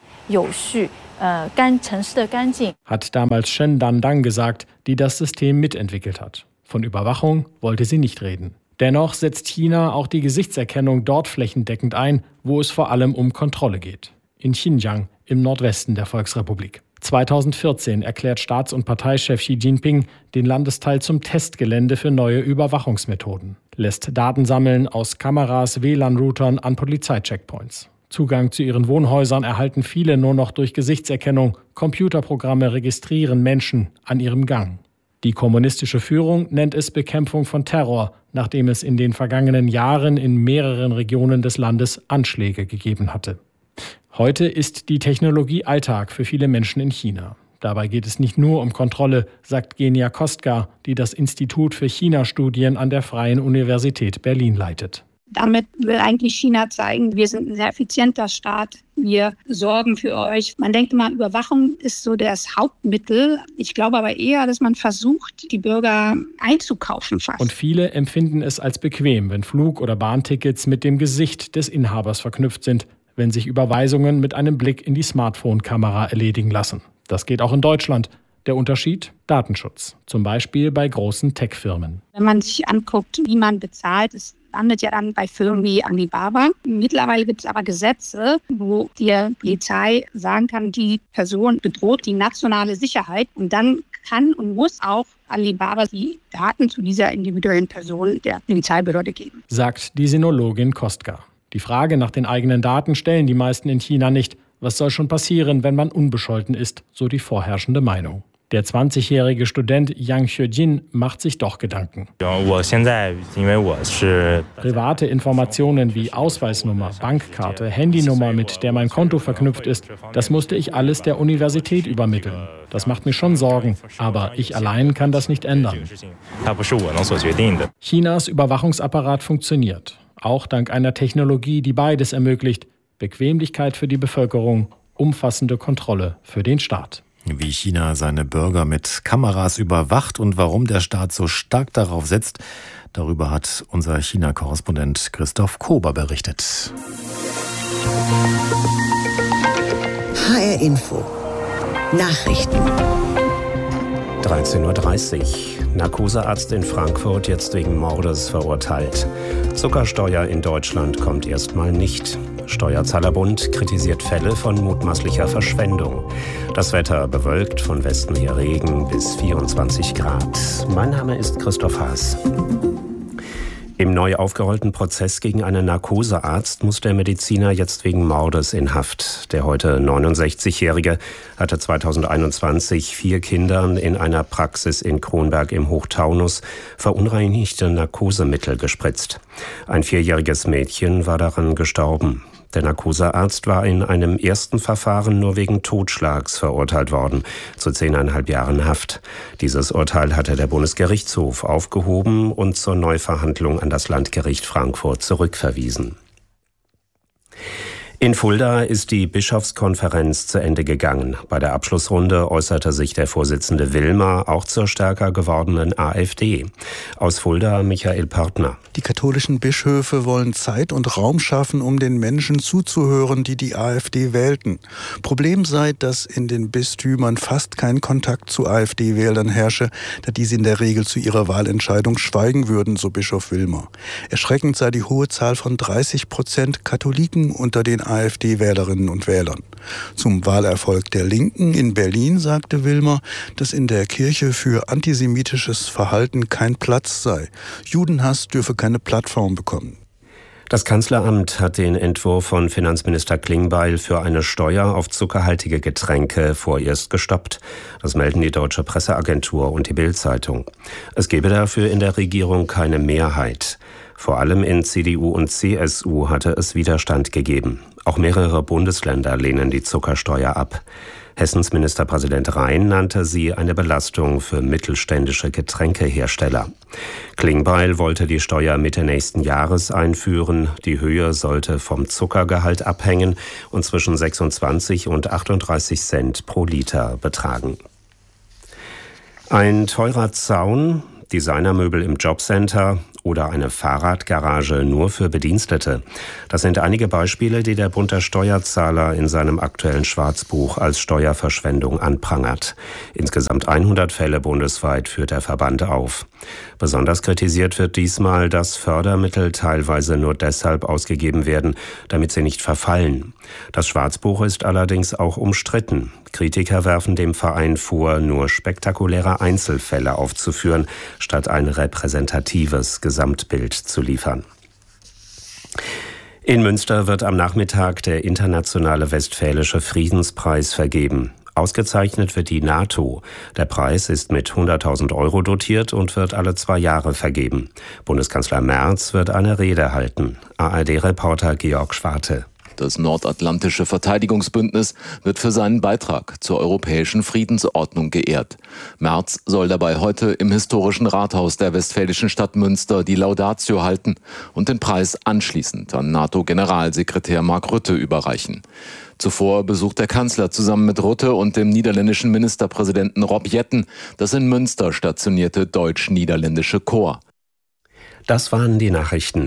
Hat damals Shen Dandang gesagt, die das System mitentwickelt hat. Von Überwachung wollte sie nicht reden. Dennoch setzt China auch die Gesichtserkennung dort flächendeckend ein, wo es vor allem um Kontrolle geht. In Xinjiang, im Nordwesten der Volksrepublik. zweitausendvierzehn erklärt Staats- und Parteichef Xi Jinping den Landesteil zum Testgelände für neue Überwachungsmethoden. Lässt Daten sammeln aus Kameras, W L A N-Routern an Polizeicheckpoints. Zugang zu ihren Wohnhäusern erhalten viele nur noch durch Gesichtserkennung. Computerprogramme registrieren Menschen an ihrem Gang. Die kommunistische Führung nennt es Bekämpfung von Terror, nachdem es in den vergangenen Jahren in mehreren Regionen des Landes Anschläge gegeben hatte. Heute ist die Technologie Alltag für viele Menschen in China. Dabei geht es nicht nur um Kontrolle, sagt Genia Kostka, die das Institut für China-Studien an der Freien Universität Berlin leitet. Damit will eigentlich China zeigen, wir sind ein sehr effizienter Staat. Wir sorgen für euch. Man denkt immer, Überwachung ist so das Hauptmittel. Ich glaube aber eher, dass man versucht, die Bürger einzukaufen fast. Und viele empfinden es als bequem, wenn Flug- oder Bahntickets mit dem Gesicht des Inhabers verknüpft sind, wenn sich Überweisungen mit einem Blick in die Smartphone-Kamera erledigen lassen. Das geht auch in Deutschland. Der Unterschied? Datenschutz. Zum Beispiel bei großen Tech-Firmen. Wenn man sich anguckt, wie man bezahlt, es landet ja dann bei Firmen wie Alibaba. Mittlerweile gibt es aber Gesetze, wo die Polizei sagen kann, die Person bedroht die nationale Sicherheit. Und dann kann und muss auch Alibaba die Daten zu dieser individuellen Person der Polizeibehörde geben. Sagt die Sinologin Kostka. Die Frage nach den eigenen Daten stellen die meisten in China nicht. Was soll schon passieren, wenn man unbescholten ist, so die vorherrschende Meinung. Der zwanzigjährige Student Yang Xuejin macht sich doch Gedanken. Private Informationen wie Ausweisnummer, Bankkarte, Handynummer, mit der mein Konto verknüpft ist, das musste ich alles der Universität übermitteln. Das macht mir schon Sorgen, aber ich allein kann das nicht ändern. Chinas Überwachungsapparat funktioniert, auch dank einer Technologie, die beides ermöglicht: Bequemlichkeit für die Bevölkerung, umfassende Kontrolle für den Staat. Wie China seine Bürger mit Kameras überwacht und warum der Staat so stark darauf setzt, darüber hat unser China-Korrespondent Christoph Kober berichtet. H R Info Nachrichten. dreizehn Uhr dreißig. Narkosearzt in Frankfurt jetzt wegen Mordes verurteilt. Zuckersteuer in Deutschland kommt erstmal nicht. Steuerzahlerbund kritisiert Fälle von mutmaßlicher Verschwendung. Das Wetter bewölkt, von Westen her Regen bis vierundzwanzig Grad. Mein Name ist Christoph Haas. Im neu aufgerollten Prozess gegen einen Narkosearzt muss der Mediziner jetzt wegen Mordes in Haft. Der heute neunundsechzigjährige hatte zweitausendeinundzwanzig vier Kindern in einer Praxis in Kronberg im Hochtaunus verunreinigte Narkosemittel gespritzt. Ein vierjähriges Mädchen war daran gestorben. Der Narkosearzt war in einem ersten Verfahren nur wegen Totschlags verurteilt worden, zu zehneinhalb Jahren Haft. Dieses Urteil hatte der Bundesgerichtshof aufgehoben und zur Neuverhandlung an das Landgericht Frankfurt zurückverwiesen. In Fulda ist die Bischofskonferenz zu Ende gegangen. Bei der Abschlussrunde äußerte sich der Vorsitzende Wilmer auch zur stärker gewordenen AfD. Aus Fulda Michael Partner. Die katholischen Bischöfe wollen Zeit und Raum schaffen, um den Menschen zuzuhören, die die AfD wählten. Problem sei, dass in den Bistümern fast kein Kontakt zu AfD-Wählern herrsche, da diese in der Regel zu ihrer Wahlentscheidung schweigen würden, so Bischof Wilmer. Erschreckend sei die hohe Zahl von dreißig Prozent Katholiken unter den AfD-Wählerinnen und Wählern. Zum Wahlerfolg der Linken in Berlin sagte Wilmer, dass in der Kirche für antisemitisches Verhalten kein Platz sei. Judenhass dürfe keine Plattform bekommen. Das Kanzleramt hat den Entwurf von Finanzminister Klingbeil für eine Steuer auf zuckerhaltige Getränke vorerst gestoppt. Das melden die Deutsche Presseagentur und die Bild-Zeitung. Es gebe dafür in der Regierung keine Mehrheit. Vor allem in C D U und C S U hatte es Widerstand gegeben. Auch mehrere Bundesländer lehnen die Zuckersteuer ab. Hessens Ministerpräsident Rhein nannte sie eine Belastung für mittelständische Getränkehersteller. Klingbeil wollte die Steuer Mitte nächsten Jahres einführen. Die Höhe sollte vom Zuckergehalt abhängen und zwischen sechsundzwanzig und achtunddreißig Cent pro Liter betragen. Ein teurer Zaun, Designermöbel im Jobcenter oder eine Fahrradgarage nur für Bedienstete. Das sind einige Beispiele, die der Bund der Steuerzahler in seinem aktuellen Schwarzbuch als Steuerverschwendung anprangert. Insgesamt hundert Fälle bundesweit führt der Verband auf. Besonders kritisiert wird diesmal, dass Fördermittel teilweise nur deshalb ausgegeben werden, damit sie nicht verfallen. Das Schwarzbuch ist allerdings auch umstritten. Kritiker werfen dem Verein vor, nur spektakuläre Einzelfälle aufzuführen, statt ein repräsentatives Gesamtbild zu liefern. In Münster wird am Nachmittag der Internationale Westfälische Friedenspreis vergeben. Ausgezeichnet wird die NATO. Der Preis ist mit hunderttausend Euro dotiert und wird alle zwei Jahre vergeben. Bundeskanzler Merz wird eine Rede halten. A R D-Reporter Georg Schwarte. Das Nordatlantische Verteidigungsbündnis wird für seinen Beitrag zur europäischen Friedensordnung geehrt. Merz soll dabei heute im historischen Rathaus der westfälischen Stadt Münster die Laudatio halten und den Preis anschließend an NATO-Generalsekretär Mark Rutte überreichen. Zuvor besucht der Kanzler zusammen mit Rutte und dem niederländischen Ministerpräsidenten Rob Jetten das in Münster stationierte deutsch-niederländische Korps. Das waren die Nachrichten.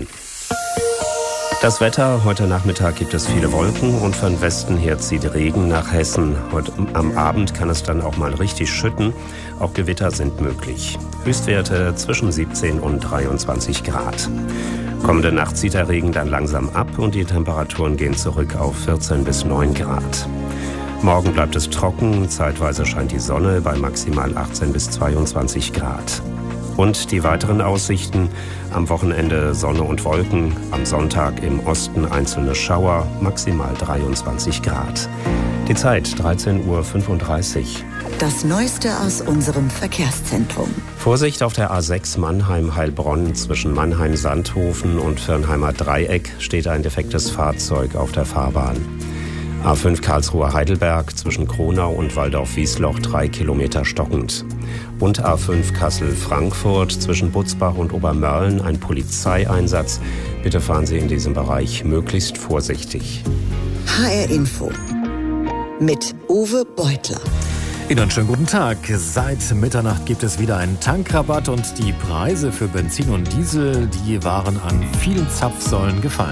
Das Wetter, heute Nachmittag gibt es viele Wolken und von Westen her zieht Regen nach Hessen. Heute am Abend kann es dann auch mal richtig schütten. Auch Gewitter sind möglich. Höchstwerte zwischen siebzehn und dreiundzwanzig Grad. Kommende Nacht zieht der Regen dann langsam ab und die Temperaturen gehen zurück auf vierzehn bis neun Grad. Morgen bleibt es trocken, zeitweise scheint die Sonne bei maximal achtzehn bis zweiundzwanzig Grad. Und die weiteren Aussichten: am Wochenende Sonne und Wolken, am Sonntag im Osten einzelne Schauer, maximal dreiundzwanzig Grad. Die Zeit dreizehn Uhr fünfunddreißig. Das Neueste aus unserem Verkehrszentrum. Vorsicht auf der A sechs Mannheim-Heilbronn. Zwischen Mannheim-Sandhofen und Firnheimer Dreieck steht ein defektes Fahrzeug auf der Fahrbahn. A fünf Karlsruhe-Heidelberg zwischen Kronau und Waldorf-Wiesloch drei Kilometer stockend. Und A fünf Kassel-Frankfurt zwischen Butzbach und Obermörlen ein Polizeieinsatz. Bitte fahren Sie in diesem Bereich möglichst vorsichtig. H R Info mit Uwe Beutler. Ihnen einen schönen guten Tag. Seit Mitternacht gibt es wieder einen Tankrabatt und die Preise für Benzin und Diesel, die waren an vielen Zapfsäulen gefallen.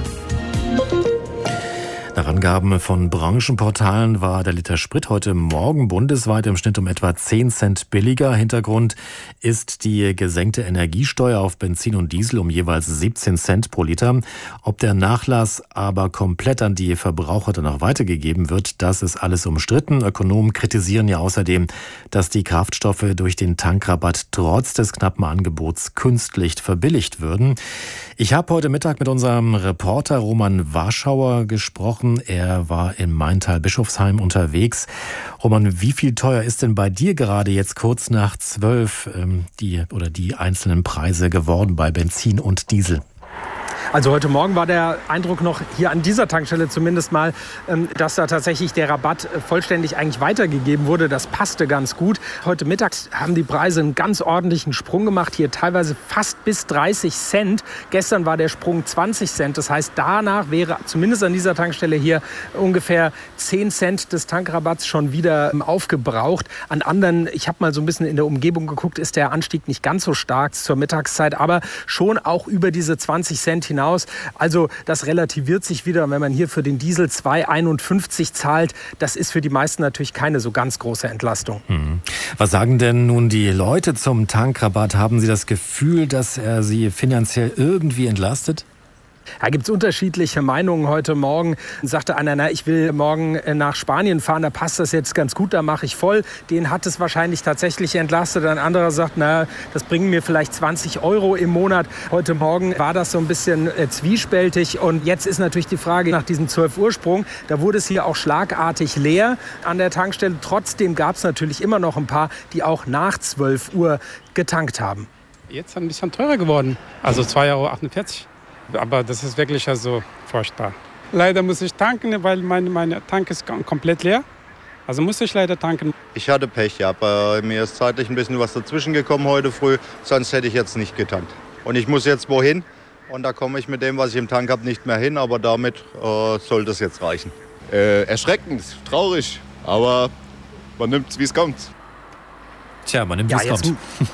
Nach Angaben von Branchenportalen war der Liter Sprit heute Morgen bundesweit im Schnitt um etwa zehn Cent billiger. Hintergrund ist die gesenkte Energiesteuer auf Benzin und Diesel um jeweils siebzehn Cent pro Liter. Ob der Nachlass aber komplett an die Verbraucher danach weitergegeben wird, das ist alles umstritten. Ökonomen kritisieren ja außerdem, dass die Kraftstoffe durch den Tankrabatt trotz des knappen Angebots künstlich verbilligt würden. Ich habe heute Mittag mit unserem Reporter Roman Warschauer gesprochen. Er war in Maintal-Bischofsheim unterwegs. Roman, wie viel teuer ist denn bei dir gerade jetzt kurz nach zwölf ähm, die oder die einzelnen Preise geworden bei Benzin und Diesel? Also heute Morgen war der Eindruck noch hier an dieser Tankstelle zumindest mal, dass da tatsächlich der Rabatt vollständig eigentlich weitergegeben wurde. Das passte ganz gut. Heute Mittag haben die Preise einen ganz ordentlichen Sprung gemacht. Hier teilweise fast bis dreißig Cent. Gestern war der Sprung zwanzig Cent. Das heißt, danach wäre zumindest an dieser Tankstelle hier ungefähr zehn Cent des Tankrabatts schon wieder aufgebraucht. An anderen, ich habe mal so ein bisschen in der Umgebung geguckt, ist der Anstieg nicht ganz so stark zur Mittagszeit, aber schon auch über diese zwanzig Cent hinaus. Also das relativiert sich wieder, wenn man hier für den Diesel zwei Euro einundfünfzig zahlt. Das ist für die meisten natürlich keine so ganz große Entlastung. Hm. Was sagen denn nun die Leute zum Tankrabatt? Haben Sie das Gefühl, dass er sie finanziell irgendwie entlastet? Da gibt es unterschiedliche Meinungen. Heute Morgen sagte einer, na, ich will morgen nach Spanien fahren, da passt das jetzt ganz gut, da mache ich voll. Den hat es wahrscheinlich tatsächlich entlastet. Ein anderer sagt, na, das bringen mir vielleicht zwanzig Euro im Monat. Heute Morgen war das so ein bisschen äh, zwiespältig. Und jetzt ist natürlich die Frage nach diesem zwölf Uhr Sprung. Da wurde es hier auch schlagartig leer an der Tankstelle. Trotzdem gab es natürlich immer noch ein paar, die auch nach zwölf Uhr getankt haben. Jetzt ein bisschen teurer geworden, also zwei Euro achtundvierzig. Aber das ist wirklich also furchtbar. Leider muss ich tanken, weil mein, mein Tank ist komplett leer. Also muss ich leider tanken. Ich hatte Pech, ja. Bei mir ist zeitlich ein bisschen was dazwischen gekommen heute früh. Sonst hätte ich jetzt nicht getankt. Und ich muss jetzt wohin. Und da komme ich mit dem, was ich im Tank habe, nicht mehr hin. Aber damit äh, soll das jetzt reichen. Äh, erschreckend, traurig. Aber man nimmt es, wie es kommt. Tja, man nimmt, wie ja, es kommt.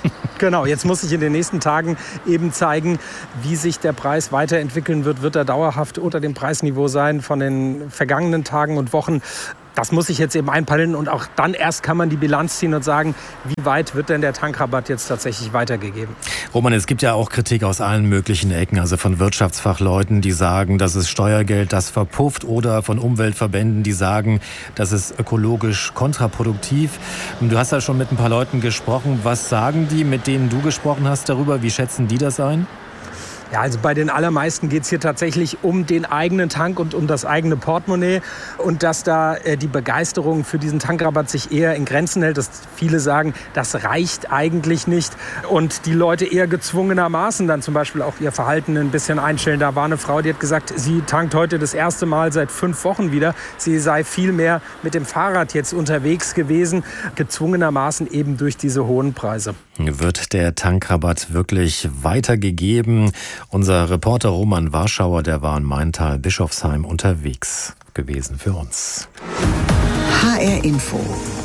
Genau, jetzt muss sich in den nächsten Tagen eben zeigen, wie sich der Preis weiterentwickeln wird. Wird er dauerhaft unter dem Preisniveau sein von den vergangenen Tagen und Wochen? Das muss sich jetzt eben einpendeln und auch dann erst kann man die Bilanz ziehen und sagen, wie weit wird denn der Tankrabatt jetzt tatsächlich weitergegeben? Roman, es gibt ja auch Kritik aus allen möglichen Ecken, also von Wirtschaftsfachleuten, die sagen, das ist Steuergeld, das verpufft, oder von Umweltverbänden, die sagen, das ist ökologisch kontraproduktiv. Du hast ja schon mit ein paar Leuten gesprochen. Was sagen die, mit denen du gesprochen hast darüber? Wie schätzen die das ein? Ja, also bei den allermeisten geht es hier tatsächlich um den eigenen Tank und um das eigene Portemonnaie und dass da äh, die Begeisterung für diesen Tankrabatt sich eher in Grenzen hält, dass viele sagen, das reicht eigentlich nicht und die Leute eher gezwungenermaßen dann zum Beispiel auch ihr Verhalten ein bisschen einstellen. Da war eine Frau, die hat gesagt, sie tankt heute das erste Mal seit fünf Wochen wieder. Sie sei viel mehr mit dem Fahrrad jetzt unterwegs gewesen, gezwungenermaßen eben durch diese hohen Preise. Wird der Tankrabatt wirklich weitergegeben? Unser Reporter Roman Warschauer, der war in Maintal-Bischofsheim unterwegs gewesen für uns. H R Info.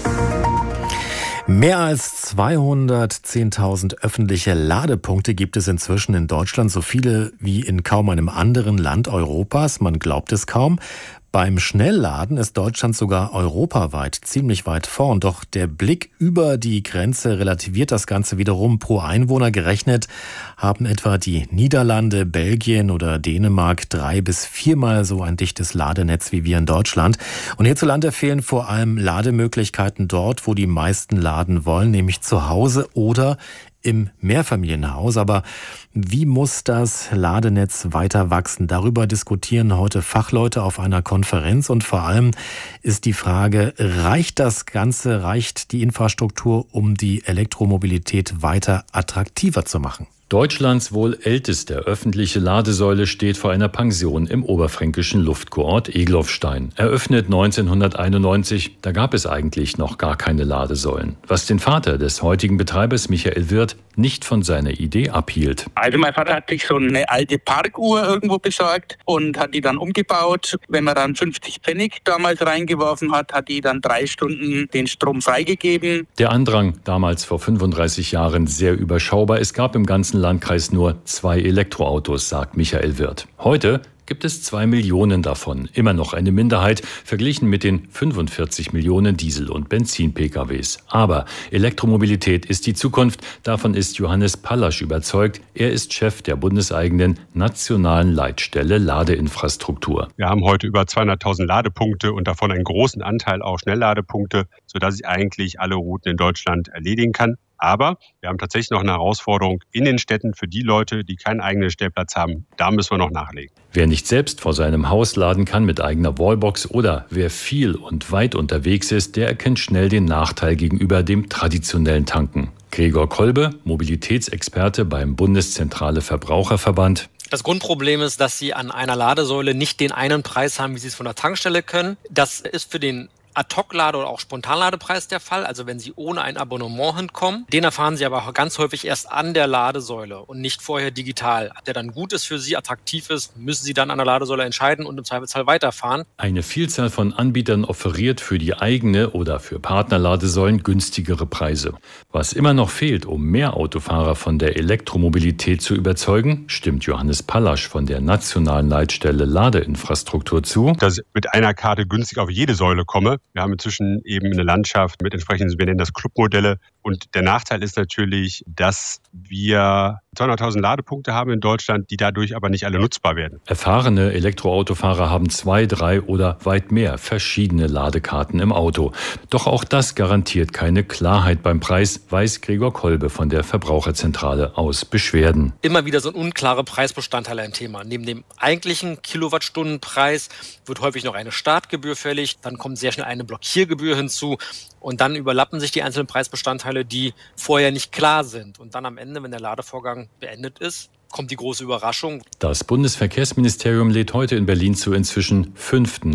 Mehr als zweihundertzehntausend öffentliche Ladepunkte gibt es inzwischen in Deutschland, so viele wie in kaum einem anderen Land Europas. Man glaubt es kaum. Beim Schnellladen ist Deutschland sogar europaweit ziemlich weit vorn. Doch der Blick über die Grenze relativiert das Ganze wiederum. Pro Einwohner gerechnet haben etwa die Niederlande, Belgien oder Dänemark drei- bis viermal so ein dichtes Ladenetz wie wir in Deutschland. Und hierzulande fehlen vor allem Lademöglichkeiten dort, wo die meisten laden wollen, nämlich zu Hause oder im Mehrfamilienhaus. Aber wie muss das Ladenetz weiter wachsen? Darüber diskutieren heute Fachleute auf einer Konferenz. Und vor allem ist die Frage, reicht das Ganze, reicht die Infrastruktur, um die Elektromobilität weiter attraktiver zu machen? Deutschlands wohl älteste öffentliche Ladesäule steht vor einer Pension im oberfränkischen Luftkurort Eglofstein. Eröffnet neunzehnhunderteinundneunzig, da gab es eigentlich noch gar keine Ladesäulen. Was den Vater des heutigen Betreibers Michael Wirth nicht von seiner Idee abhielt. Also mein Vater hat sich so eine alte Parkuhr irgendwo besorgt und hat die dann umgebaut. Wenn man dann fünfzig Pfennig damals reingeworfen hat, hat die dann drei Stunden den Strom freigegeben. Der Andrang, damals vor fünfunddreißig Jahren, sehr überschaubar. Es gab im ganzen Landkreis nur zwei Elektroautos, sagt Michael Wirth. Heute gibt es zwei Millionen davon. Immer noch eine Minderheit, verglichen mit den fünfundvierzig Millionen Diesel- und Benzin-P K Ws. Aber Elektromobilität ist die Zukunft. Davon ist Johannes Pallasch überzeugt. Er ist Chef der bundeseigenen nationalen Leitstelle Ladeinfrastruktur. Wir haben heute über zweihunderttausend Ladepunkte und davon einen großen Anteil auch Schnellladepunkte, sodass ich eigentlich alle Routen in Deutschland erledigen kann. Aber wir haben tatsächlich noch eine Herausforderung in den Städten für die Leute, die keinen eigenen Stellplatz haben. Da müssen wir noch nachlegen. Wer nicht selbst vor seinem Haus laden kann mit eigener Wallbox oder wer viel und weit unterwegs ist, der erkennt schnell den Nachteil gegenüber dem traditionellen Tanken. Gregor Kolbe, Mobilitätsexperte beim Bundeszentrale Verbraucherverband. Das Grundproblem ist, dass Sie an einer Ladesäule nicht den einen Preis haben, wie Sie es von der Tankstelle können. Das ist für den Ad-Hoc-Lade- oder auch Spontanladepreis der Fall, also wenn Sie ohne ein Abonnement hinkommen. Den erfahren Sie aber auch ganz häufig erst an der Ladesäule und nicht vorher digital. Ob der dann gut ist für Sie, attraktiv ist, müssen Sie dann an der Ladesäule entscheiden und im Zweifelsfall weiterfahren. Eine Vielzahl von Anbietern offeriert für die eigene oder für Partnerladesäulen günstigere Preise. Was immer noch fehlt, um mehr Autofahrer von der Elektromobilität zu überzeugen, stimmt Johannes Pallasch von der nationalen Leitstelle Ladeinfrastruktur zu, dass ich mit einer Karte günstig auf jede Säule komme. Wir haben inzwischen eben eine Landschaft mit entsprechenden, wir nennen das Clubmodelle. Und der Nachteil ist natürlich, dass wir zweihunderttausend Ladepunkte haben in Deutschland, die dadurch aber nicht alle nutzbar werden. Erfahrene Elektroautofahrer haben zwei, drei oder weit mehr verschiedene Ladekarten im Auto. Doch auch das garantiert keine Klarheit beim Preis, weiß Gregor Kolbe von der Verbraucherzentrale aus Beschwerden. Immer wieder so ein unklare Preisbestandteil ein Thema. Neben dem eigentlichen Kilowattstundenpreis wird häufig noch eine Startgebühr fällig, dann kommt sehr schnell eine Blockiergebühr hinzu und dann überlappen sich die einzelnen Preisbestandteile, die vorher nicht klar sind. Und dann am Ende, wenn der Ladevorgang beendet ist, kommt die große Überraschung. Das Bundesverkehrsministerium lädt heute in Berlin zur inzwischen fünften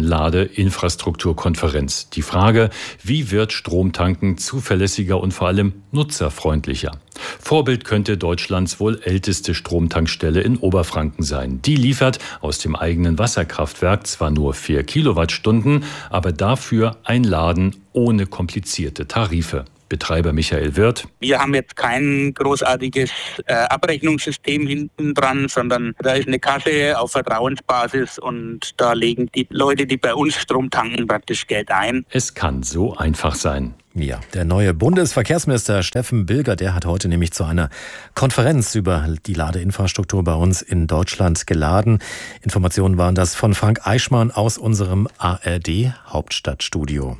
Ladeinfrastrukturkonferenz. Die Frage, wie wird Stromtanken zuverlässiger und vor allem nutzerfreundlicher? Vorbild könnte Deutschlands wohl älteste Stromtankstelle in Oberfranken sein. Die liefert aus dem eigenen Wasserkraftwerk zwar nur vier Kilowattstunden, aber dafür ein Laden ohne komplizierte Tarife. Betreiber Michael Wirth. Wir haben jetzt kein großartiges äh, Abrechnungssystem hinten dran, sondern da ist eine Kasse auf Vertrauensbasis und da legen die Leute, die bei uns Strom tanken, praktisch Geld ein. Es kann so einfach sein. Ja, der neue Bundesverkehrsminister Steffen Bilger, der hat heute nämlich zu einer Konferenz über die Ladeinfrastruktur bei uns in Deutschland geladen. Informationen waren das von Frank Eichmann aus unserem A R D-Hauptstadtstudio.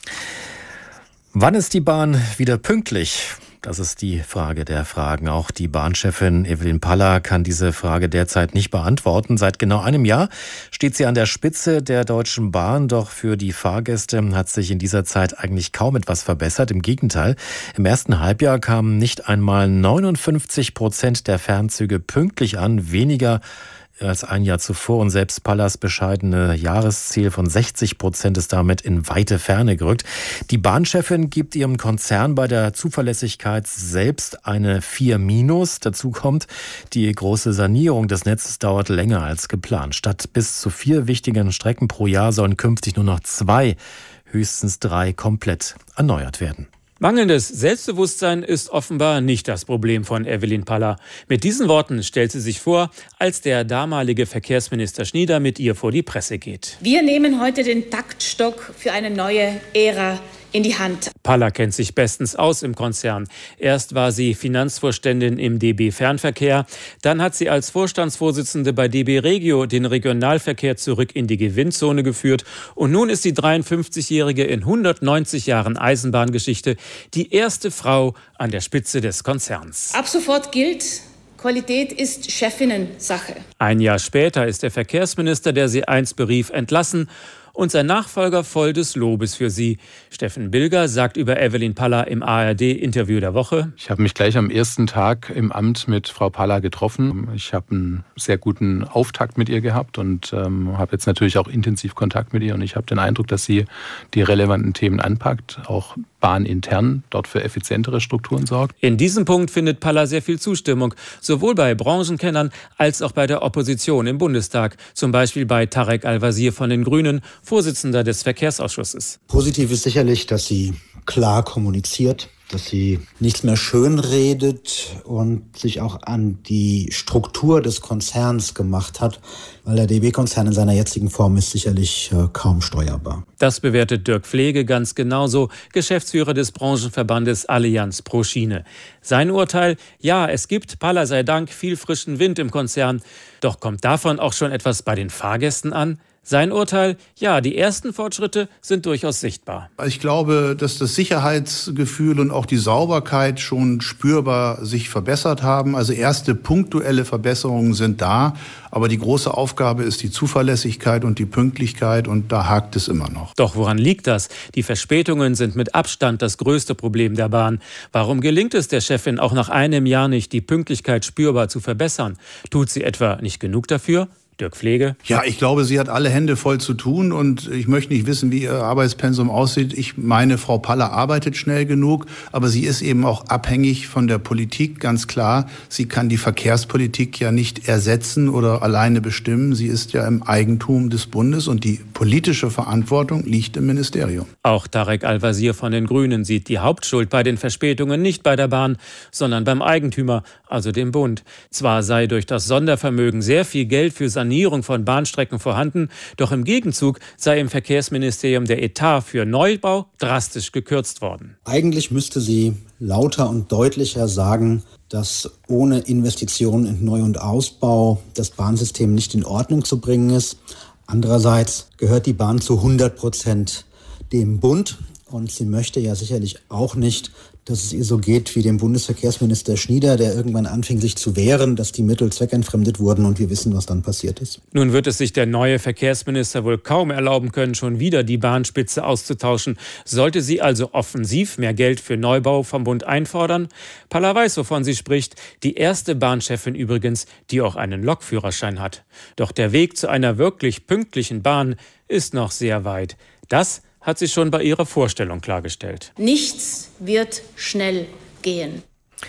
Wann ist die Bahn wieder pünktlich? Das ist die Frage der Fragen. Auch die Bahnchefin Evelyn Paller kann diese Frage derzeit nicht beantworten. Seit genau einem Jahr steht sie an der Spitze der Deutschen Bahn. Doch für die Fahrgäste hat sich in dieser Zeit eigentlich kaum etwas verbessert. Im Gegenteil, im ersten Halbjahr kamen nicht einmal neunundfünfzig Prozent der Fernzüge pünktlich an, weniger als ein Jahr zuvor, und selbst Pallers bescheidene Jahresziel von sechzig Prozent ist damit in weite Ferne gerückt. Die Bahnchefin gibt ihrem Konzern bei der Zuverlässigkeit selbst eine vier minus. Dazu kommt, die große Sanierung des Netzes dauert länger als geplant. Statt bis zu vier wichtigen Strecken pro Jahr sollen künftig nur noch zwei, höchstens drei komplett erneuert werden. Mangelndes Selbstbewusstsein ist offenbar nicht das Problem von Evelyn Paller. Mit diesen Worten stellt sie sich vor, als der damalige Verkehrsminister Schnieder mit ihr vor die Presse geht. Wir nehmen heute den Taktstock für eine neue Ära in die Hand. Paller kennt sich bestens aus im Konzern. Erst war sie Finanzvorständin im D B Fernverkehr, dann hat sie als Vorstandsvorsitzende bei D B Regio den Regionalverkehr zurück in die Gewinnzone geführt und nun ist die dreiundfünfzigjährige in hundertneunzig Jahren Eisenbahngeschichte die erste Frau an der Spitze des Konzerns. Ab sofort gilt: Qualität ist Chefinnensache. Ein Jahr später ist der Verkehrsminister, der sie einst berief, entlassen und sein Nachfolger voll des Lobes für sie. Steffen Bilger sagt über Evelyn Paller im A R D-Interview der Woche: Ich habe mich gleich am ersten Tag im Amt mit Frau Paller getroffen. Ich habe einen sehr guten Auftakt mit ihr gehabt und ähm, habe jetzt natürlich auch intensiv Kontakt mit ihr. Und ich habe den Eindruck, dass sie die relevanten Themen anpackt, auch bahnintern dort für effizientere Strukturen sorgt. In diesem Punkt findet Paller sehr viel Zustimmung, sowohl bei Branchenkennern als auch bei der Opposition im Bundestag. Zum Beispiel bei Tarek Al-Wazir von den Grünen, Vorsitzender des Verkehrsausschusses. Positiv ist sicherlich, dass sie klar kommuniziert, dass sie nichts mehr schönredet und sich auch an die Struktur des Konzerns gemacht hat, weil der D B-Konzern in seiner jetzigen Form ist sicherlich äh, kaum steuerbar. Das bewertet Dirk Pflege ganz genauso, Geschäftsführer des Branchenverbandes Allianz pro Schiene. Sein Urteil: Ja, es gibt, Paller sei Dank, viel frischen Wind im Konzern. Doch kommt davon auch schon etwas bei den Fahrgästen an? Sein Urteil: Ja, die ersten Fortschritte sind durchaus sichtbar. Ich glaube, dass das Sicherheitsgefühl und auch die Sauberkeit schon spürbar sich verbessert haben. Also erste punktuelle Verbesserungen sind da. Aber die große Aufgabe ist die Zuverlässigkeit und die Pünktlichkeit, und da hakt es immer noch. Doch woran liegt das? Die Verspätungen sind mit Abstand das größte Problem der Bahn. Warum gelingt es der Chefin auch nach einem Jahr nicht, die Pünktlichkeit spürbar zu verbessern? Tut sie etwa nicht genug dafür? Dirk Pflege. Ja, ich glaube, sie hat alle Hände voll zu tun und ich möchte nicht wissen, wie ihr Arbeitspensum aussieht. Ich meine, Frau Paller arbeitet schnell genug, aber sie ist eben auch abhängig von der Politik, ganz klar. Sie kann die Verkehrspolitik ja nicht ersetzen oder alleine bestimmen. Sie ist ja im Eigentum des Bundes und die politische Verantwortung liegt im Ministerium. Auch Tarek Al-Wazir von den Grünen sieht die Hauptschuld bei den Verspätungen nicht bei der Bahn, sondern beim Eigentümer, also dem Bund. Zwar sei durch das Sondervermögen sehr viel Geld für Sanierung von Bahnstrecken vorhanden, doch im Gegenzug sei im Verkehrsministerium der Etat für Neubau drastisch gekürzt worden. Eigentlich müsste sie lauter und deutlicher sagen, dass ohne Investitionen in Neu- und Ausbau das Bahnsystem nicht in Ordnung zu bringen ist. Andererseits gehört die Bahn zu hundert Prozent dem Bund und sie möchte ja sicherlich auch nicht, dass es ihr so geht wie dem Bundesverkehrsminister Schnieder, der irgendwann anfing, sich zu wehren, dass die Mittel zweckentfremdet wurden und wir wissen, was dann passiert ist. Nun wird es sich der neue Verkehrsminister wohl kaum erlauben können, schon wieder die Bahnspitze auszutauschen. Sollte sie also offensiv mehr Geld für Neubau vom Bund einfordern? Paller weiß, wovon sie spricht. Die erste Bahnchefin übrigens, die auch einen Lokführerschein hat. Doch der Weg zu einer wirklich pünktlichen Bahn ist noch sehr weit. Das hat sie schon bei ihrer Vorstellung klargestellt. Nichts wird schnell gehen.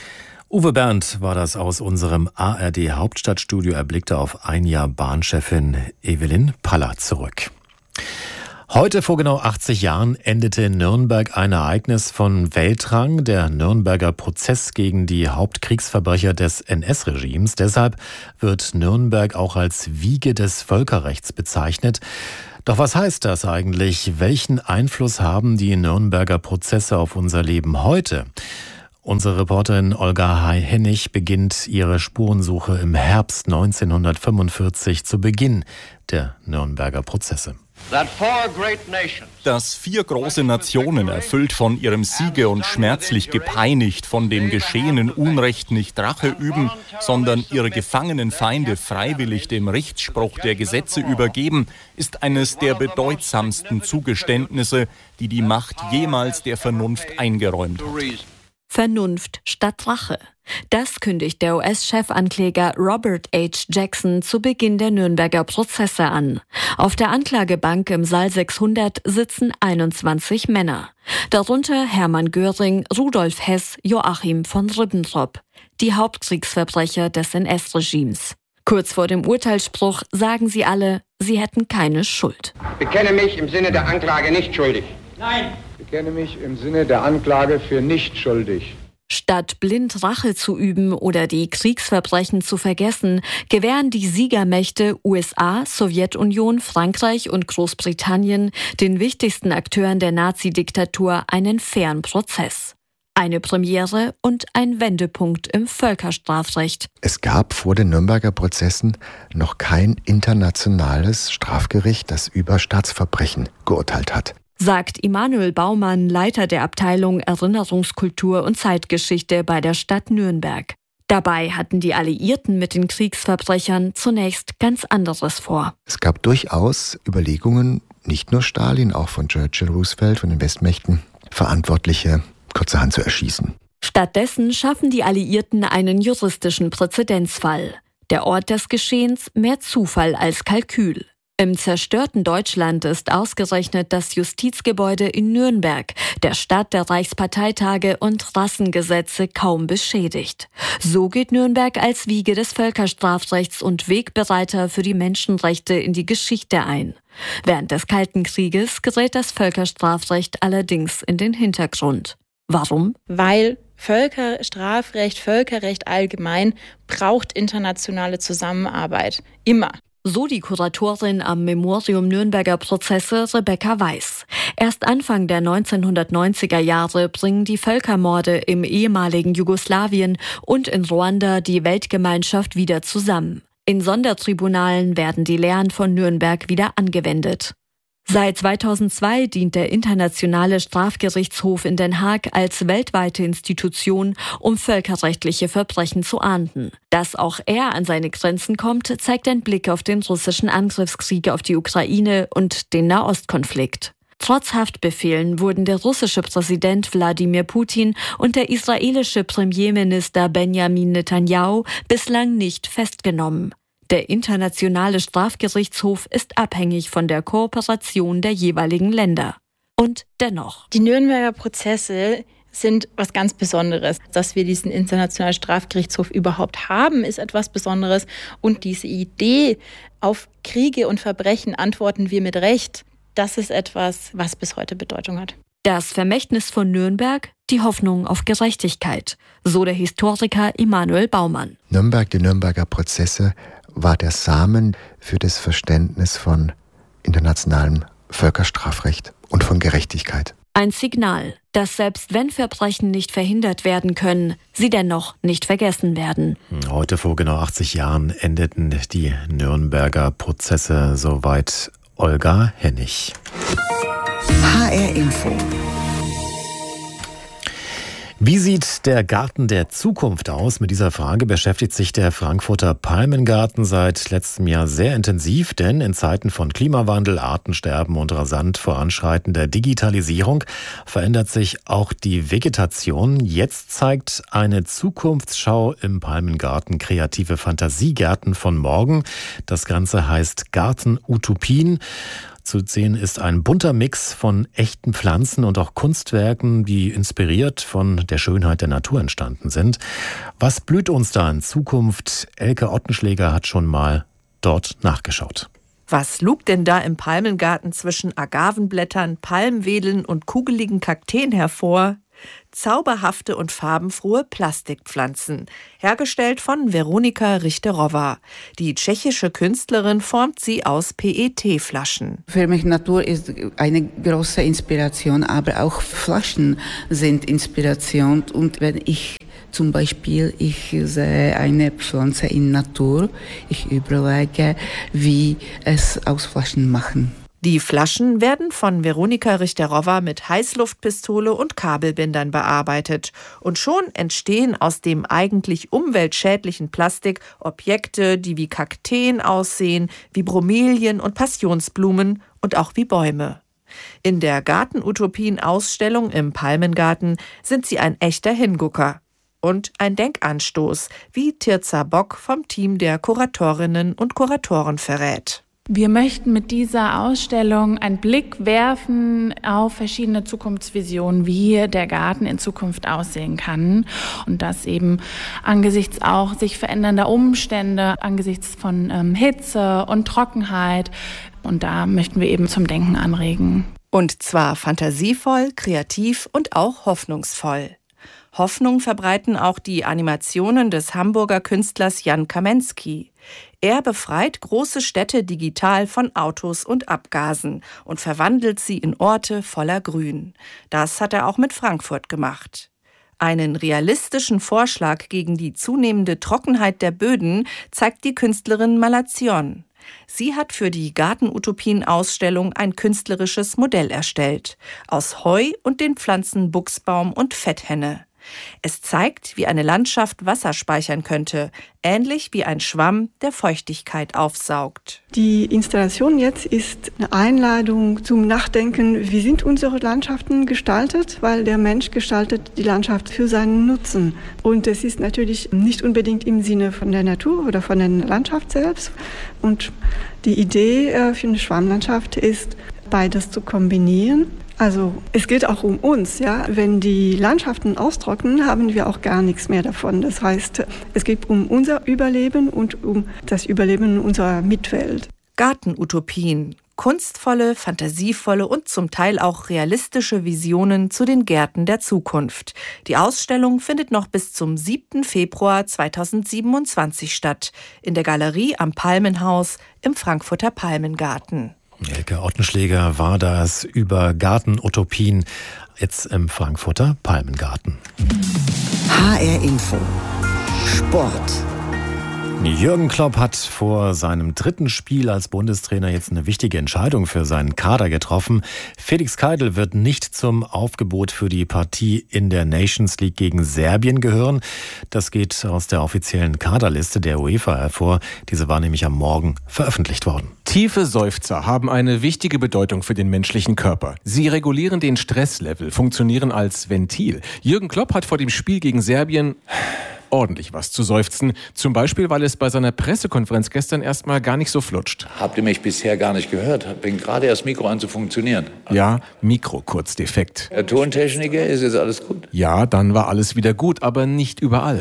Uwe Berndt war das aus unserem A R D-Hauptstadtstudio. Er blickte auf ein Jahr Bahnchefin Evelyn Paller zurück. Heute vor genau achtzig Jahren endete in Nürnberg ein Ereignis von Weltrang, der Nürnberger Prozess gegen die Hauptkriegsverbrecher des N S-Regimes. Deshalb wird Nürnberg auch als Wiege des Völkerrechts bezeichnet. Doch was heißt das eigentlich? Welchen Einfluss haben die Nürnberger Prozesse auf unser Leben heute? Unsere Reporterin Olga Hennig beginnt ihre Spurensuche im Herbst neunzehnhundertfünfundvierzig zu Beginn der Nürnberger Prozesse. Dass vier große Nationen, erfüllt von ihrem Siege und schmerzlich gepeinigt von dem geschehenen Unrecht, nicht Rache üben, sondern ihre gefangenen Feinde freiwillig dem Richtspruch der Gesetze übergeben, ist eines der bedeutsamsten Zugeständnisse, die die Macht jemals der Vernunft eingeräumt hat. Vernunft statt Rache. Das kündigt der U S-Chefankläger Robert H. Jackson zu Beginn der Nürnberger Prozesse an. Auf der Anklagebank im Saal sechshundert sitzen einundzwanzig Männer. Darunter Hermann Göring, Rudolf Hess, Joachim von Ribbentrop. Die Hauptkriegsverbrecher des N S-Regimes. Kurz vor dem Urteilsspruch sagen sie alle, sie hätten keine Schuld. Ich bekenne mich im Sinne der Anklage nicht schuldig. Nein. Ich bekenne mich im Sinne der Anklage für nicht schuldig. Statt blind Rache zu üben oder die Kriegsverbrechen zu vergessen, gewähren die Siegermächte U S A, Sowjetunion, Frankreich und Großbritannien den wichtigsten Akteuren der Nazi-Diktatur einen fairen Prozess. Eine Premiere und ein Wendepunkt im Völkerstrafrecht. Es gab vor den Nürnberger Prozessen noch kein internationales Strafgericht, das über Staatsverbrechen geurteilt hat, sagt Immanuel Baumann, Leiter der Abteilung Erinnerungskultur und Zeitgeschichte bei der Stadt Nürnberg. Dabei hatten die Alliierten mit den Kriegsverbrechern zunächst ganz anderes vor. Es gab durchaus Überlegungen, nicht nur Stalin, auch von Churchill, Roosevelt, von den Westmächten, Verantwortliche kurzerhand zu erschießen. Stattdessen schaffen die Alliierten einen juristischen Präzedenzfall. Der Ort des Geschehens mehr Zufall als Kalkül. Im zerstörten Deutschland ist ausgerechnet das Justizgebäude in Nürnberg, der Stadt der Reichsparteitage und Rassengesetze, kaum beschädigt. So geht Nürnberg als Wiege des Völkerstrafrechts und Wegbereiter für die Menschenrechte in die Geschichte ein. Während des Kalten Krieges gerät das Völkerstrafrecht allerdings in den Hintergrund. Warum? Weil Völkerstrafrecht, Völkerrecht allgemein braucht internationale Zusammenarbeit. Immer. So die Kuratorin am Memorium Nürnberger Prozesse Rebecca Weiß. Erst Anfang der neunzehnhundertneunziger Jahre bringen die Völkermorde im ehemaligen Jugoslawien und in Ruanda die Weltgemeinschaft wieder zusammen. In Sondertribunalen werden die Lehren von Nürnberg wieder angewendet. Seit zweitausendzwei dient der Internationale Strafgerichtshof in Den Haag als weltweite Institution, um völkerrechtliche Verbrechen zu ahnden. Dass auch er an seine Grenzen kommt, zeigt ein Blick auf den russischen Angriffskrieg auf die Ukraine und den Nahostkonflikt. Trotz Haftbefehlen wurden der russische Präsident Wladimir Putin und der israelische Premierminister Benjamin Netanyahu bislang nicht festgenommen. Der Internationale Strafgerichtshof ist abhängig von der Kooperation der jeweiligen Länder. Und dennoch. Die Nürnberger Prozesse sind was ganz Besonderes. Dass wir diesen Internationalen Strafgerichtshof überhaupt haben, ist etwas Besonderes. Und diese Idee, auf Kriege und Verbrechen antworten wir mit Recht, das ist etwas, was bis heute Bedeutung hat. Das Vermächtnis von Nürnberg, die Hoffnung auf Gerechtigkeit. So der Historiker Immanuel Baumann. Nürnberg, die Nürnberger Prozesse, war der Samen für das Verständnis von internationalem Völkerstrafrecht und von Gerechtigkeit. Ein Signal, dass selbst wenn Verbrechen nicht verhindert werden können, sie dennoch nicht vergessen werden. Heute vor genau achtzig Jahren endeten die Nürnberger Prozesse. Soweit Olga Hennig. H R Info. Wie sieht der Garten der Zukunft aus? Mit dieser Frage beschäftigt sich der Frankfurter Palmengarten seit letztem Jahr sehr intensiv, denn in Zeiten von Klimawandel, Artensterben und rasant voranschreitender Digitalisierung verändert sich auch die Vegetation. Jetzt zeigt eine Zukunftsschau im Palmengarten kreative Fantasiegärten von morgen. Das Ganze heißt Garten Utopien. Zu sehen ist ein bunter Mix von echten Pflanzen und auch Kunstwerken, die inspiriert von der Schönheit der Natur entstanden sind. Was blüht uns da in Zukunft? Elke Ottenschläger hat schon mal dort nachgeschaut. Was lugt denn da im Palmengarten zwischen Agavenblättern, Palmwedeln und kugeligen Kakteen hervor? Zauberhafte und farbenfrohe Plastikpflanzen, hergestellt von Weronika Richterowa. Die tschechische Künstlerin formt sie aus P E T-Flaschen. Für mich Natur ist eine große Inspiration, aber auch Flaschen sind Inspiration. Und wenn ich zum Beispiel ich sehe eine Pflanze in Natur, ich überlege, wie es aus Flaschen machen. Die Flaschen werden von Weronika Richterowa mit Heißluftpistole und Kabelbindern bearbeitet. Und schon entstehen aus dem eigentlich umweltschädlichen Plastik Objekte, die wie Kakteen aussehen, wie Bromelien und Passionsblumen und auch wie Bäume. In der Gartenutopien-Ausstellung im Palmengarten sind sie ein echter Hingucker. Und ein Denkanstoß, wie Tirza Bock vom Team der Kuratorinnen und Kuratoren verrät. Wir möchten mit dieser Ausstellung einen Blick werfen auf verschiedene Zukunftsvisionen, wie der Garten in Zukunft aussehen kann. Und das eben angesichts auch sich verändernder Umstände, angesichts von ähm, Hitze und Trockenheit. Und da möchten wir eben zum Denken anregen. Und zwar fantasievoll, kreativ und auch hoffnungsvoll. Hoffnung verbreiten auch die Animationen des Hamburger Künstlers Jan Kamensky. Er befreit große Städte digital von Autos und Abgasen und verwandelt sie in Orte voller Grün. Das hat er auch mit Frankfurt gemacht. Einen realistischen Vorschlag gegen die zunehmende Trockenheit der Böden zeigt die Künstlerin Malation. Sie hat für die Gartenutopien-Ausstellung ein künstlerisches Modell erstellt, aus Heu und den Pflanzen Buchsbaum und Fetthenne. Es zeigt, wie eine Landschaft Wasser speichern könnte, ähnlich wie ein Schwamm, der Feuchtigkeit aufsaugt. Die Installation jetzt ist eine Einladung zum Nachdenken, wie sind unsere Landschaften gestaltet, weil der Mensch gestaltet die Landschaft für seinen Nutzen. Und es ist natürlich nicht unbedingt im Sinne von der Natur oder von der Landschaft selbst. Und die Idee für eine Schwammlandschaft ist, beides zu kombinieren. Also es geht auch um uns, ja. Wenn die Landschaften austrocknen, haben wir auch gar nichts mehr davon. Das heißt, es geht um unser Überleben und um das Überleben unserer Mitwelt. Gartenutopien, kunstvolle, fantasievolle und zum Teil auch realistische Visionen zu den Gärten der Zukunft. Die Ausstellung findet noch bis zum siebten Februar zweitausendsiebenundzwanzig statt, in der Galerie am Palmenhaus im Frankfurter Palmengarten. Elke Ottenschläger war das über Gartenutopien jetzt im Frankfurter Palmengarten. H R Info Sport. Jürgen Klopp hat vor seinem dritten Spiel als Bundestrainer jetzt eine wichtige Entscheidung für seinen Kader getroffen. Felix Keidl wird nicht zum Aufgebot für die Partie in der Nations League gegen Serbien gehören. Das geht aus der offiziellen Kaderliste der UEFA hervor. Diese war nämlich am Morgen veröffentlicht worden. Tiefe Seufzer haben eine wichtige Bedeutung für den menschlichen Körper. Sie regulieren den Stresslevel, funktionieren als Ventil. Jürgen Klopp hat vor dem Spiel gegen Serbien ordentlich was zu seufzen. Zum Beispiel, weil es bei seiner Pressekonferenz gestern erstmal gar nicht so flutscht. Habt ihr mich bisher gar nicht gehört? Fängt gerade erst Mikro an zu funktionieren. Ja, Mikro kurz defekt. Herr Tontechniker, ist jetzt alles gut? Ja, dann war alles wieder gut, aber nicht überall.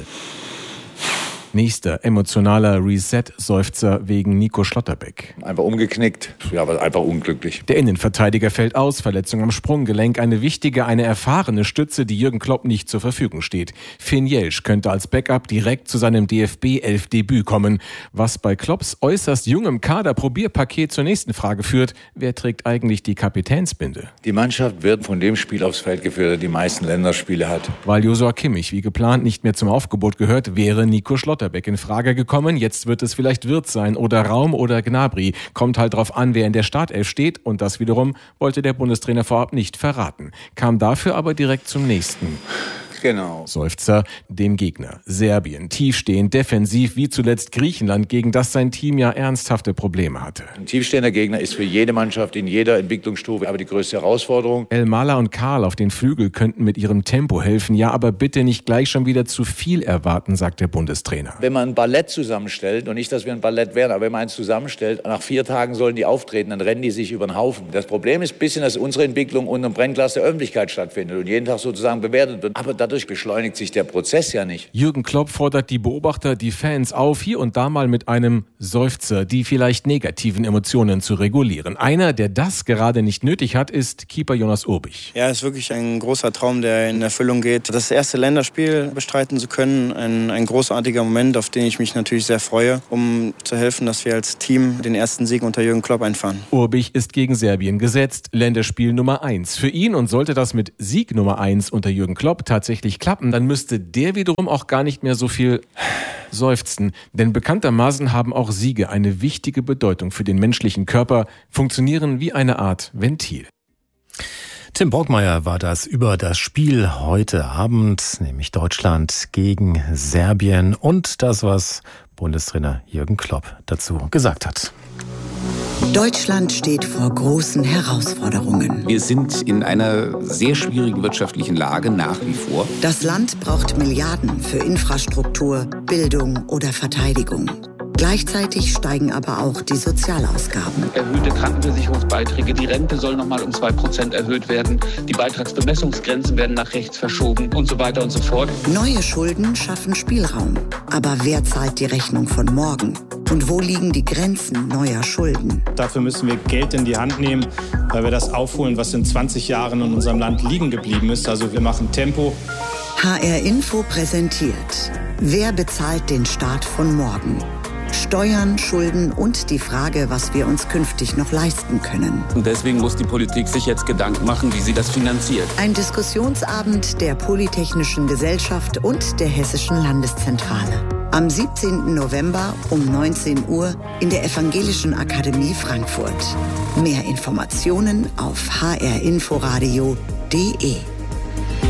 Nächster emotionaler Reset-Seufzer wegen Nico Schlotterbeck. Einfach umgeknickt, ja, aber einfach unglücklich. Der Innenverteidiger fällt aus, Verletzung am Sprunggelenk, eine wichtige, eine erfahrene Stütze, die Jürgen Klopp nicht zur Verfügung steht. Finn Jelsch könnte als Backup direkt zu seinem D F B elf Debüt kommen. Was bei Klopps äußerst jungem Kader-Probierpaket zur nächsten Frage führt, wer trägt eigentlich die Kapitänsbinde? Die Mannschaft wird von dem Spiel aufs Feld geführt, der die meisten Länderspiele hat. Weil Joshua Kimmich wie geplant nicht mehr zum Aufgebot gehört, wäre Nico Schlotterbeck in Frage gekommen. Jetzt wird es vielleicht Wirtz sein oder Raum oder Gnabry. Kommt halt drauf an, wer in der Startelf steht. Und das wiederum wollte der Bundestrainer vorab nicht verraten. Kam dafür aber direkt zum nächsten. Genau. Seufzer dem Gegner. Serbien, tiefstehend, defensiv, wie zuletzt Griechenland, gegen das sein Team ja ernsthafte Probleme hatte. Ein tiefstehender Gegner ist für jede Mannschaft in jeder Entwicklungsstufe aber die größte Herausforderung. Elmala und Karl auf den Flügel könnten mit ihrem Tempo helfen. Ja, aber bitte nicht gleich schon wieder zu viel erwarten, sagt der Bundestrainer. Wenn man ein Ballett zusammenstellt, und nicht, dass wir ein Ballett wären, aber wenn man eins zusammenstellt, nach vier Tagen sollen die auftreten, dann rennen die sich über den Haufen. Das Problem ist ein bisschen, dass unsere Entwicklung unter dem Brennglas der Öffentlichkeit stattfindet und jeden Tag sozusagen bewertet wird. Aber dadurch beschleunigt sich der Prozess ja nicht. Jürgen Klopp fordert die Beobachter, die Fans auf, hier und da mal mit einem Seufzer die vielleicht negativen Emotionen zu regulieren. Einer, der das gerade nicht nötig hat, ist Keeper Jonas Urbich. Ja, es ist wirklich ein großer Traum, der in Erfüllung geht. Das erste Länderspiel bestreiten zu können, ein, ein großartiger Moment, auf den ich mich natürlich sehr freue, um zu helfen, dass wir als Team den ersten Sieg unter Jürgen Klopp einfahren. Urbich ist gegen Serbien gesetzt, Länderspiel Nummer eins für ihn, und sollte das mit Sieg Nummer eins unter Jürgen Klopp tatsächlich klappen, dann müsste der wiederum auch gar nicht mehr so viel seufzen. Denn bekanntermaßen haben auch Siege eine wichtige Bedeutung für den menschlichen Körper, funktionieren wie eine Art Ventil. Tim Brockmeier war das über das Spiel heute Abend, nämlich Deutschland gegen Serbien, und das, was Bundestrainer Jürgen Klopp dazu gesagt hat. Deutschland steht vor großen Herausforderungen. Wir sind in einer sehr schwierigen wirtschaftlichen Lage nach wie vor. Das Land braucht Milliarden für Infrastruktur, Bildung oder Verteidigung. Gleichzeitig steigen aber auch die Sozialausgaben. Erhöhte Krankenversicherungsbeiträge, die Rente soll nochmal um zwei Prozent erhöht werden, die Beitragsbemessungsgrenzen werden nach rechts verschoben und so weiter und so fort. Neue Schulden schaffen Spielraum. Aber wer zahlt die Rechnung von morgen? Und wo liegen die Grenzen neuer Schulden? Dafür müssen wir Geld in die Hand nehmen, weil wir das aufholen, was in zwanzig Jahren in unserem Land liegen geblieben ist. Also wir machen Tempo. H R Info präsentiert: Wer bezahlt den Staat von morgen? Steuern, Schulden und die Frage, was wir uns künftig noch leisten können. Und deswegen muss die Politik sich jetzt Gedanken machen, wie sie das finanziert. Ein Diskussionsabend der Polytechnischen Gesellschaft und der Hessischen Landeszentrale. Am siebzehnten November um neunzehn Uhr in der Evangelischen Akademie Frankfurt. Mehr Informationen auf h r inforadio punkt d e.